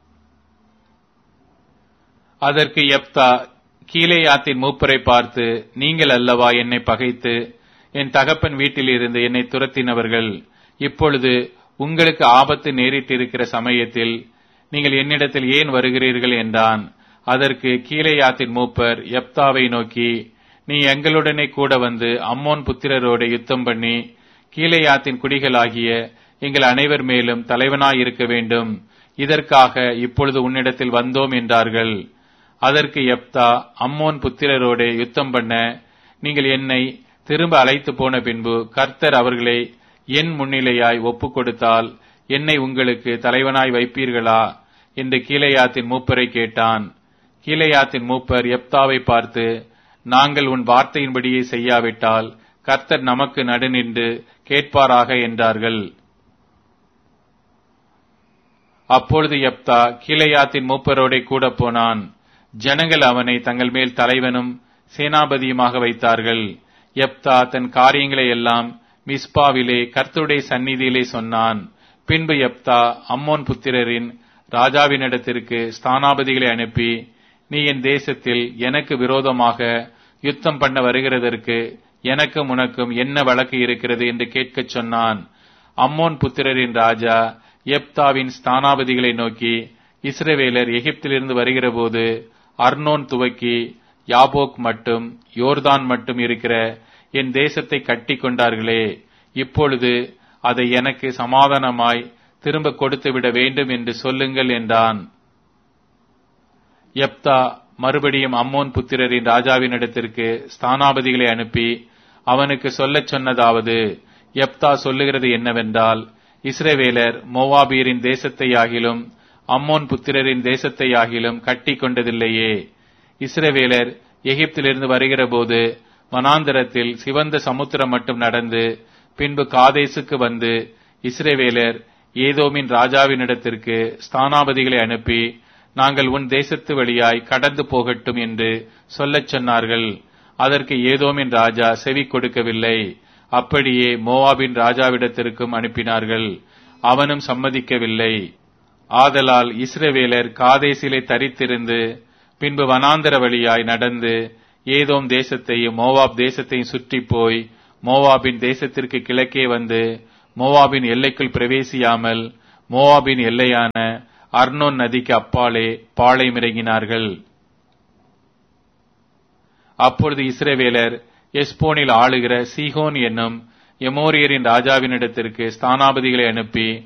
அதற்கு யெப்தா கீலேயாத்தின் மூப்பரை பார்த்து, நீங்கள் அல்லவா என்னை பகைத்து என் தகப்பன் வீட்டிலிருந்து என்னை துரத்தினவர்கள்? இப்பொழுது உங்களுக்கு ஆபத்து நேரிட்டிருக்கிற சமயத்தில் நீங்கள் என்னிடத்தில் ஏன் வருகிறீர்கள் என்றான். அதற்கு கீலேயாத்தின் மூப்பர் யெப்தாவை நோக்கி, நீ எங்களுடனே கூட வந்து அம்மோன் புத்திரரோடு யுத்தம் பண்ணி கீலேயாத்தின் குடிகளாகிய எங்கள் அனைவர் மேலும் தலைவனாயிருக்க வேண்டும். இதற்காக இப்பொழுது உன்னிடத்தில் வந்தோம் என்றார்கள். அதற்கு யெப்தா, அம்மோன் புத்திரரோடு யுத்தம் பண்ண நீங்கள் என்னை திரும்ப அழைத்து போன பின்பு கர்த்தர் அவர்களை என் முன்னிலையாய் ஒப்புக் கொடுத்தால் என்னை உங்களுக்கு தலைவனாய் வைப்பீர்களா என்று கீலேயாத்தின் மூப்பரை கேட்டான். கீலேயாத்தின் மூப்பர் யெப்தாவை பார்த்து, நாங்கள் உன் வார்த்தையின்படியே செய்யாவிட்டால் கர்த்தர் நமக்கு நடுநின்று கேட்பாராக என்றார்கள். அப்பொழுது யெப்தா கீலேயாத்தின் மூப்பரோட கூட போனான். ஜனங்கள் அவனை தங்கள் மேல் தலைவனும் சேனாபதியுமாக வைத்தார்கள். யெப்தா தன் காரியங்களை எல்லாம் மிஸ்பாவிலே கர்த்தருடைய சந்நிதியிலே சொன்னான். பின்பு யெப்தா அம்மோன் புத்திரரின் ராஜாவினிடத்திற்கு ஸ்தானாபதிகளை அனுப்பி, நீ என் தேசத்தில் எனக்கு விரோதமாக யுத்தம் பண்ண வருகிறதற்கு எனக்கும் உனக்கும் என்ன வழக்கு இருக்கிறது என்று கேட்கச் சொன்னான். அம்மோன் புத்திரரின் ராஜா யெப்தாவின் ஸ்தானாபதிகளை நோக்கி, இஸ்ரவேலர் எகிப்திலிருந்து வருகிற போது அர்னோன் துவக்கி யாபோக் மட்டும் யோர்தான் மட்டும் இருக்கிற என் தேசத்தை கட்டி கொண்டார்களே, இப்பொழுது அதை எனக்கு சமாதானமாய் திரும்ப கொடுத்துவிட வேண்டும் என்று சொல்லுங்கள் என்றான். யெப்தா மறுபடியும் அம்மோன் புத்திரரின் ராஜாவினிடத்திற்கு ஸ்தானாபதிகளை அனுப்பி அவனுக்கு சொல்லச் சொன்னதாவது, யெப்தா சொல்லுகிறது என்னவென்றால், இஸ்ரவேலர் மோவாபியரின் தேசத்தையாகிலும் அம்மோன் புத்திரரின் தேசத்தையாகிலும் கட்டி கொண்டதில்லையே. இஸ்ரவேலர் எகிப்திலிருந்து வருகிற போது வனாந்தரத்தில் சிவந்த சமுத்திரம் மட்டும் நடந்து பின்பு காதேசுக்கு வந்து இஸ்ரவேலர் ஏதோமின் ராஜாவினிடத்திற்கு ஸ்தானாபதிகளை அனுப்பி, நாங்கள் உன் தேசத்து வழியாய் கடந்து போகட்டும் என்று சொல்லச் சொன்னார்கள். அதற்கு ஏதோமின் ராஜா செவி கொடுக்கவில்லை. அப்படியே மோவாபின் ராஜாவிடத்திற்கும் அனுப்பினார்கள். அவனும் சம்மதிக்கவில்லை. ஆதலால் இஸ்ரவேலர் காதேசிலே தரித்திருந்து பின்பு வனாந்தர வழியாய் நடந்து ஏதோம் தேசத்தையும் மோவாப் தேசத்தையும் சுற்றி போய் மோவாபின் தேசத்திற்கு கிழக்கே வந்து மோவாபின் எல்லைக்குள் பிரவேசியாமல் மோவாபின் எல்லையான அர்னோன் நதிக்கு அப்பாலே பாளையமிறங்கினார்கள். அப்பொழுது இஸ்ரவேலர் எஸ்போனில் ஆளுகிற சீகோன் என்னும் எமோரியரின் ராஜாவினிடத்திற்கு ஸ்தானாபதிகளை அனுப்பி